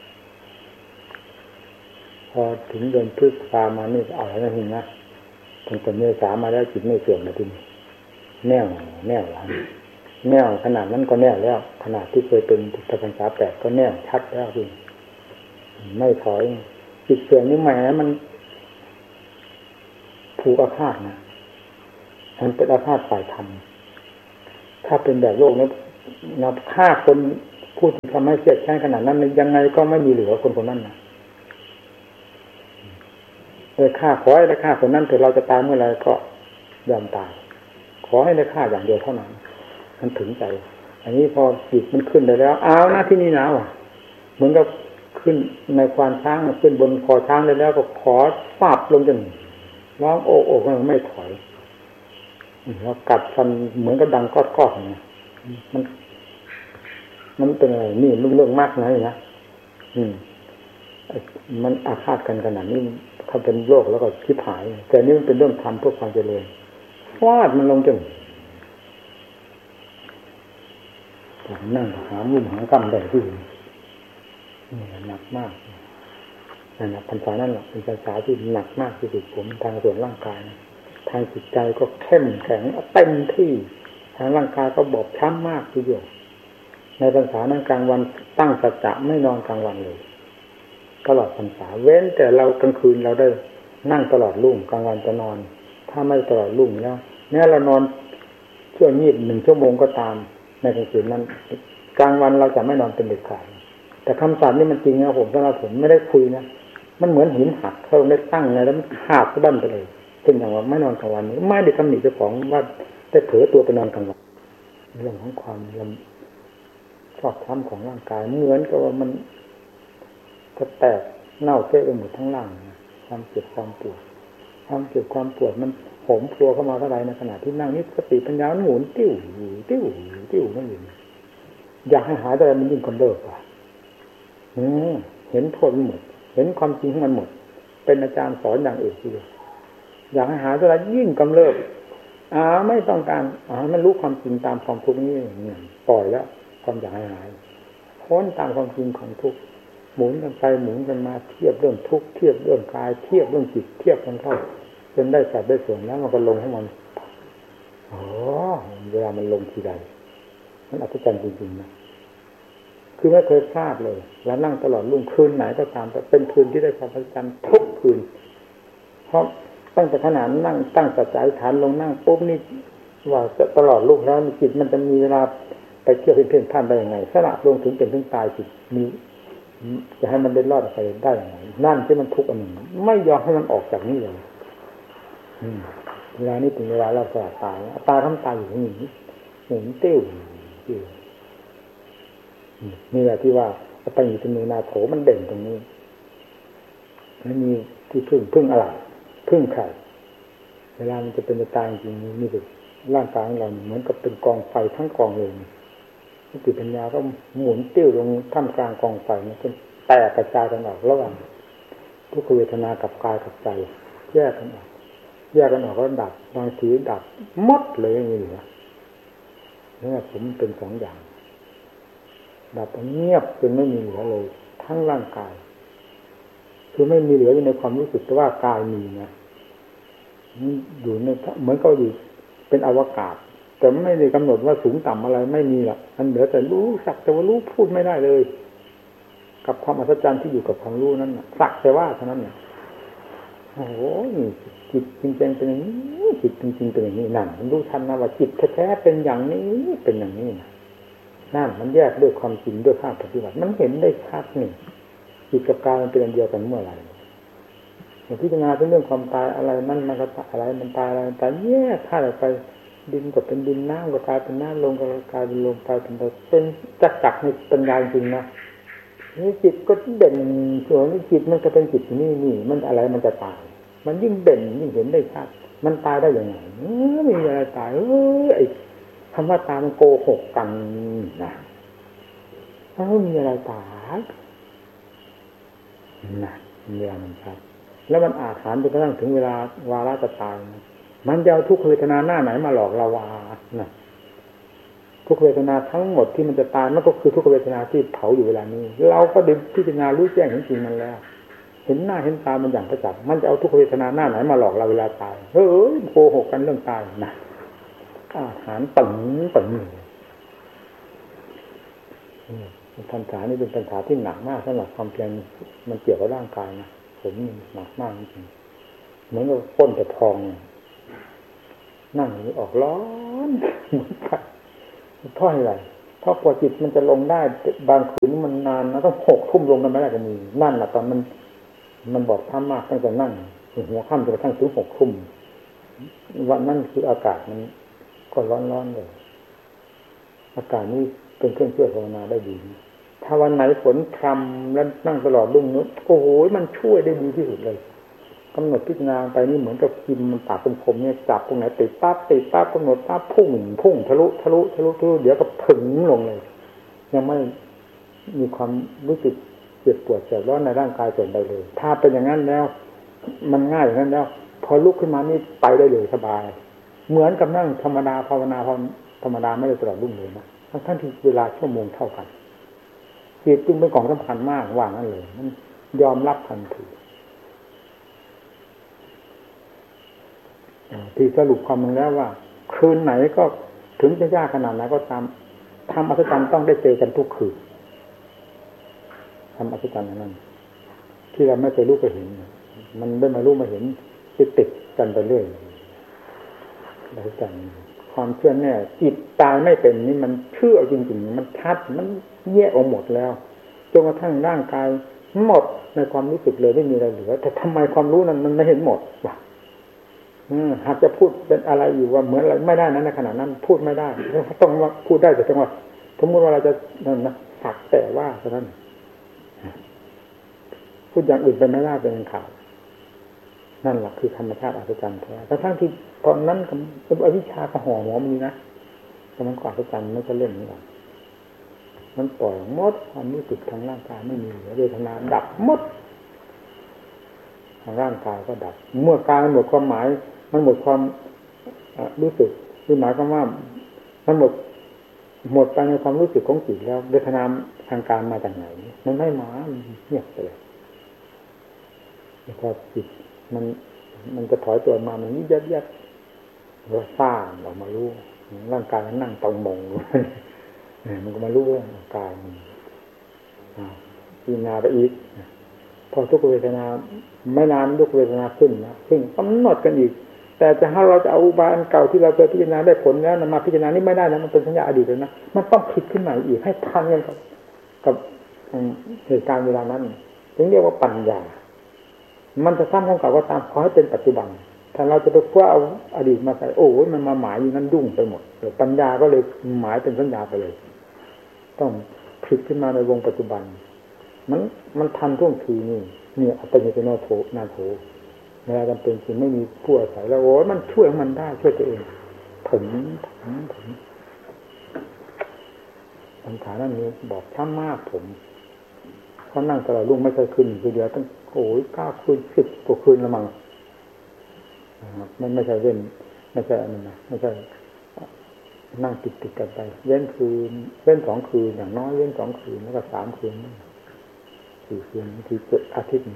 พอถึงเดือนพฤษภามานี่เอาแล้วนะทีนะตั้งแต่เมษามาแล้วจิตไม่เสื่อมเลยทีนี้แน่วแน่วแน่วขนาดนั้นก็แน่วแล้วขนาดที่เคยเป็นตะพรรษาแปดก็แน่วชัดแล้วทีไม่ถอยจิตเสื่อมนี่แหมมันผูกอาฆาตนะมันเป็นอาฆาตฝ่ายธรรมถ้าเป็นแบบโลกนี้นับฆ่าคนพูดทำให้เสียดแค้นขนาดนั้นยังไงก็ไม่มีเหลือคนคนนั้นนะเลยฆ่าขอให้ได้ฆ่าคนนั้นเถอะเราจะตายเมื่อไรก็ยอมตายขอให้ได้ฆ่าอย่างเดียวเท่านั้นมันถึงใจอันนี้พอจิตมันขึ้นไปแล้วเอาหน้าที่นี่นะว่ะเหมือนกับขึ้นในควานช้างขึ้นบนคอช้างได้แล้วก็ขอฟาดลงจนร้องโอ้โอ้ก็ไม่ถอยแล้วกัดฟันเหมือนกับดังก้อนๆเนี่ยมันมันเป็นอะไรนี่มันเรื่องมากนะนะอืมมันอาฆาตกันขนาดนี้ถ้าเป็นโรคแล้วก็ชิบหายแต่นี่มันเป็นเรื่องธรรมเพื่อความเจริญฟาดมันลงจนนั่งหามุมหากำได้ที่นี่หนักมากนั่นแหละภาษานั่นแหละเป็นภาษาที่หนักมากที่สุดผมทางส่วนร่างกายนะทางจิตใจก็เข้มแข็งเต็มที่ทางร่างกายก็บอบช้ำมากทีเดียวในพรรษานั้นกลางวันตั้งสัจจะไม่นอนกลางวันเลยตลอดพรรษาเว้นแต่เรากลางคืนเราได้นั่งตลอดรุ่งกลางวันจะนอนถ้าไม่ตลอดรุ่งแล้วแม้เรานอนชั่วงีบหนึ่งชั่วโมงก็ตามในกลางคืนนั้นกลางวันเราจะไม่นอนเป็นเด็ดขาดแต่คำสอนนี่มันจริงนะผมสำหรับผมไม่ได้คุยนะมันเหมือนหินหักเขาได้ตั้งไงแล้วมันหักสะบั้นไปเลยเป็นอย่างว่าไม่นอนกลางวันไม่ได้ตำหนิเจ้าของว่าได้เผลอตัวไปนอนกลางวันเรื่องของความลำชอบช้ำของร่างกายเหมือนกับว่ามันจะแตกเน่าเฟะไปหมดทั้งร่างนะความเจ็บความปวดความเจ็บความปวดมันโหมครัวเข้ามาเท่าไรในขณะที่นั่งนี่สติปัญญาหมุนติ้วติ้วติ้วนั่นเองอยากให้หายแต่มันยิ่งกำเริบอ่ะเห็นโทษมันหมดเห็นความจริงของมันหมดเป็นอาจารย์สอนอย่างเอกทีเดียวอยากให้หายแต่ยิ่งกำเริบอ่าไม่ต้องการอ่ามันรู้ความจริงตามความทุกข์นี้เนี่ยปล่อยแล้วความอยากให้หายพ้นตามความจริงของทุกข์หมุนกันไปหมุนกันมาเทียบเรื่องทุกข์เทียบเรื่องกายเทียบเรื่องจิตเทียบกันเข้าจนได้สัดได้ส่วนแล้วมันก็ลงให้มันอ๋อเวลามันลงทีใดมันอัศจรรย์จริงๆนะคือไม่เคยพลาดเลยแล้วนั่งตลอดรุ่งคืนไหนก็ตามแต่เป็นคืนที่ได้ความอัศจรรย์ทุกคืนเพราะตั้งแต่ขนาดนั่งตั้งสัจจะฐานลงนั่งปุ๊บนี่ว่าจะตลอดรุ่งแล้วจิตมันจะมีเวลาไปเที่ยวเพ่นๆพ่านได้ยังไงสละลงถึงเป็นถึงตายจิตมีจะให้มันได้รอดไปได้ยังไงนั่นที่มันทุกข์อันหนึ่งไม่ยอมให้มันออกจากนี่เลยเวลานี้ถึงเวลาเราจะตายตายทำตายอยู่ที่นี่เห็นติ้วติ้วนี่แหละที่ว่าไปอยู่ที่มือนาโถมันเด่นตรงนี้ไม่มีที่พึ่งพึ่งอะไรพึ่งใครเวลามันจะเป็นจะตายจริงนี่คือร่างกายของเราเหมือนกับเป็นกองไฟทั้งกองเลยสติปัญญาก็หมุนติ้วลงท่ามกลางกองไฟมันจนแตกกระจายกันออกระหว่างทุกขเวทนากับกายกับใจแยกกันออกแยกกันออกแล้วดับบางทีดับหมดเลยไม่เหลือนี่ผมเป็นสองอย่างดับเงียบจนไม่มีเหลือเลยทั้งร่างกายคือไม่มีเหลืออยู่ในความรู้สึกแต่ว่ากายมีนะอยู่ในเหมือนก็อยู่เป็นอวกาศแต่ไม่ได้กำหนดว่าสูงต่ำอะไรไม่มีหรอกมันเหลือแต่รู้สักแต่ว่ารู้พูดไม่ได้เลยกับความอัศจรรย์ที่อยู่กับความรู้นั้นสักแต่ว่าเท่านั้นเนี่ยโอ้โหจิตจริงๆเป็นอย่างนี้จิตจริงๆเป็นอย่างนี้นั่นมันรู้ทันนะว่าจิตแท้ๆเป็นอย่างนี้เป็นอย่างนี้นะนั่นมันแยกด้วยความจริงด้วยภาคปฏิบัติมันเห็นได้ชัดนี่จิตกับกายมันเป็นอันเดียวกันเมื่อไหร่อย่างพิจารณาเรื่องความตายอะไรนั่นมันก็อะไรมันตายอะไรมันตายแยกธาตุออกไปดินก็เป็นดินน้ำก็กลายเป็นน้ำลมก็กลายเป็นลมไปเป็นเป็นจักจักในปัญญาจริงนะนี่จิตก็เด่นส่วนนี้จิตมันก็เป็นจิตนี่นี่มันอะไรมันจะตายมันยิ่งเด่นยิ่งเห็นได้ชัดมันตายได้ยังไงไม่มีอะไรตายเออไอ้คำว่าตายมันโกหกกันนะไม่มีอะไรตายนะเวลามันชัดแล้วมันอาถรรพ์จนกระทั่งถึงเวลาวาระจะตายมันจะเอาทุกขเวทนาหน้าไหนมาหลอกเราวานะทุกขเวทนาทั้งหมดที่มันจะตายมันก็คือทุกขเวทนาที่เผาอยู่เวลานี้เราก็ได้พิจารณารู้แจ้งเห็นจริงมันแล้วเห็นหน้าเห็นตามันอย่างประจักษ์มันจะเอาทุกขเวทนาหน้าไหนมาหลอกเราเวลาตายเฮ้ยโกหกกันเรื่องตายนะอาหารตึงตึงปัญหานี่เป็นปัญหาที่หนักมากสำหรับความเพียรมันเกี่ยวกับร่างกายนะผมหนักมากจริงเหมือนกับก้นแต่พองนั่งนี้ออกร้อนเหมือนกันเพราะอะไรเพราะกว่าจิตมันจะลงได้บางคืนมันนานนะต้องหกทุ่มลงกันไม่ได้ก็มีนั่นแหละตอนมันมันบอกท่ามากตั้งแต่นั่งหัวค่ำจนกระทั่งถึงหกทุ่มวันนั้นคืออากาศมันก็ร้อนๆเลยอากาศนี้เป็นเครื่องช่วยภาวนาได้ดีถ้าวันไหนฝนพรำแล้วนั่งตลอดรุ่งนู้นโอ้โหมันช่วยได้ดีที่สุดเลยกำหนดพิจารณาไปนี่เหมือนกับกินมันปากเป็นคมเนี่ยจับตรงไหนติดปั๊บติดปั๊บกำหนดปั๊บพุ่งพุ่งทะลุทะลุทะลุทะลุเดี๋ยวก็ถึงลงเลยยังไม่มีความรู้สึกเจ็บปวดแสบร้อนในร่างกายส่วนใดเลยถ้าเป็นอย่างนั้นแล้วมันง่ายอย่างนั้นแล้วพอลุกขึ้นมานี่ไปได้เลยสบายเหมือนกับนั่งธรรมดาภาวนาธรรมดาไม่ได้ตลอดรุ่งเลยนะทั้งที่เวลาชั่วโมงเท่ากันจิตจึงเป็นของสำคัญมากว่างั้นเลยมันยอมรับทันทีที่สรุปความมันแล้วว่าคืนไหนก็ถึงจะยากขนาดไหนก็ตามทำอัศจรรย์ต้องได้เจอกันทุกคืนทำอัศจรรย์นั้นที่เราไม่เคยรู้เคยเห็นมันได้มารู้มาเห็นติดติดกันไปเรื่อยอัศจรรย์ความเชื่อแน่จิตตายไม่เป็นนี่มันเชื่อจริงๆมันชัดมันแยกออกหมดแล้วจนกระทั่งร่างกายหมดในความรู้สึกเลยไม่มีอะไรเหลือแต่ทำไมความรู้นั้นมันไม่เห็นหมดวะหากจะพูดเป็นอะไรอยู่ว่าเหมือนอะไรไม่ได้นั้นในขณะนั้นพูดไม่ได้ต้องว่าพูดได้แต่จังว่าสมมติว่าเราจะนั่นนะสักแต่ว่าเท่านั้นพูดอย่างอื่นเป็นไม่ได้เป็นข่าวนั่นแหละคือธรรมชาติอัศจรรย์แท้แต่ทั้งที่ตอนนั้นเป็นอวิชชาก็ห่อหัวมันนี่นะแต่มันก็อัศจรรย์ไม่ใช่เล่นนี่หรอกมันปล่อยหมดความรู้สึกทางร่างกายไม่มีเวทนาดับหมดทางร่างกายก็ดับเมื่อกายมันหมดความหมายมันหมดความรู้สึกคือหมายความว่ามันหมดหมดไปในความรู้สึกของจิตแล้วเวทนาทางการมาจากไหนมันไม่มาเงียบไปเลยพอจิตมันมันจะถอยตัวมามันนี่ยัดยัดเราสร้างออกมารู้ร่างกายมันนั่งตรงมงมันก็มารู้เรื่องร่างกายมันพิจารณาไปอีกพอทุกเวทนาไม่นานทุกเวทนาขึ้นนะซึ่งกำหนดกันอีกแต่จะให้เราจะเอาอุบายอันเก่าที่เราเคยพิจารณาได้ผลแล้วมาพิจารณานี่ไม่ได้นะมันเป็นสัญญาอดีตเลยนะมันต้องคิดขึ้นใหม่อีกให้ทันกันกับกับเหตุการณ์เวลานั้นถึงเรียกว่าปัญญามันจะซ้ำของเก่าก็ตามขอให้เป็นปัจจุบันถ้าเราจะไปคว้าเอาอดีตมาใส่โอ้ยมันมาหมายอยู่นั้นยุ่งไปหมดปัญญาก็เลยหมายเป็นสัญญาไปเลยต้องพลิกขึ้นมาในวงปัจจุบันมันมันทันท่วงทีนี่เนี่ยอัตติโนโถนาโถเวลาจำเป็นจริงไม่มีผู้อาศัยแล้วโอ้ยมันช่วยมันได้ช่วยตัวเองถึงถึงถึงปัญหานั้นนี้บอกช้ำมากผมเขานั่งตลอดรุ่งไม่เคยคืนคือเดียวตั้งโอ้ยเก้าคืนสิบกว่าคืนละมั้งมันไม่ใช่เว้นไม่ใช่อะไรนะไม่ใช่นั่งติดติดกันไปเว้นคืนเว้นสองคืนอย่างน้อยเว้นสองคืนแล้วก็สามคืนสี่คืนบางทีเจ็ดอาทิตย์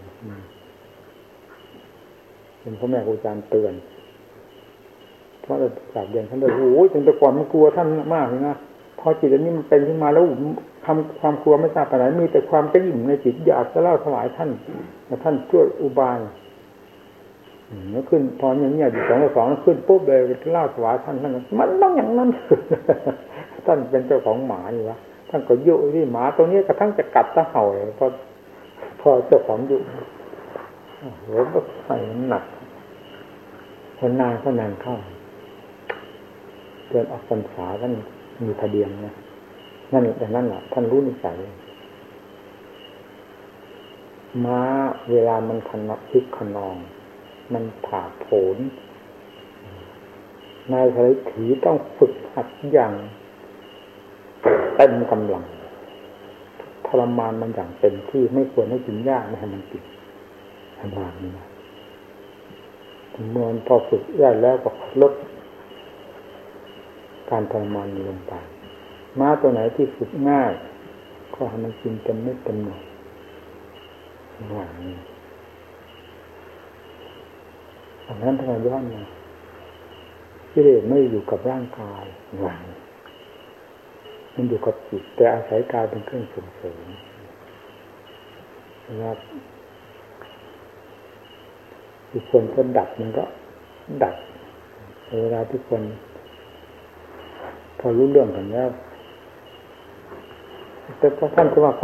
เป็นพ่อแม่ครูอาจารย์เตือนเพราะเราสามเดือนท่านเลยโอ้ยจนแต่ก่อนมันกลัวท่านมากเลยนะพอจิตอันนี้มันเป็นขึ้นมาแล้วทำความกลัวไม่ทราบไปไหนมีแต่ความกระยิ่มในจิตอยากจะเล่าถวายท่านแต่ท่านช่วยอุบายแล้วขึ้นพออย่างนี้อยู่สองต่อสองขึ้นปุ๊บเลยเล่าถวายท่านท่านมันต้องอย่างนั้นท่านเป็นเจ้าของหมาอยู่วะท่านก็ยุที่หมาตัวนี้กระทั่งจะกัดตะเห่าเลยพอพอเจ้าของยุโอ้โหก็ใส่หนักคนนานก็นานเข้าเดินออกพรรษาท่านมีทะเบียนนะนั่นแต่นั่นแหละท่านรู้นิสัยม้าเวลามันคันพลิกขนองมันผ่าโผนนายสารถีต้องฝึกหัดอย่างเต็มกำลังทรมานมันอย่างเต็มที่ไม่ควรให้กินหญ้าไม่ให้มันกินทำงานนี้นะเมื่อพอฝึกได้แล้วก็ลดการทรมานลงไปม้าตัวไหนที่ฝึกง่ายก็ให้มันกินเต็มเม็ดเต็มหน่วยหวานอันนั้นทางย้อนมากิเลสไม่อยู่กับร่างกายหวานมันอยู่กับจิตแต่อาศัยกายเป็นเครื่องส่งเสริมนะครับทุกคนก็ดับมันก็ดับเวลาทุกคนพอรู้เรื่องกันแล้วแต่ท่านก็ว่า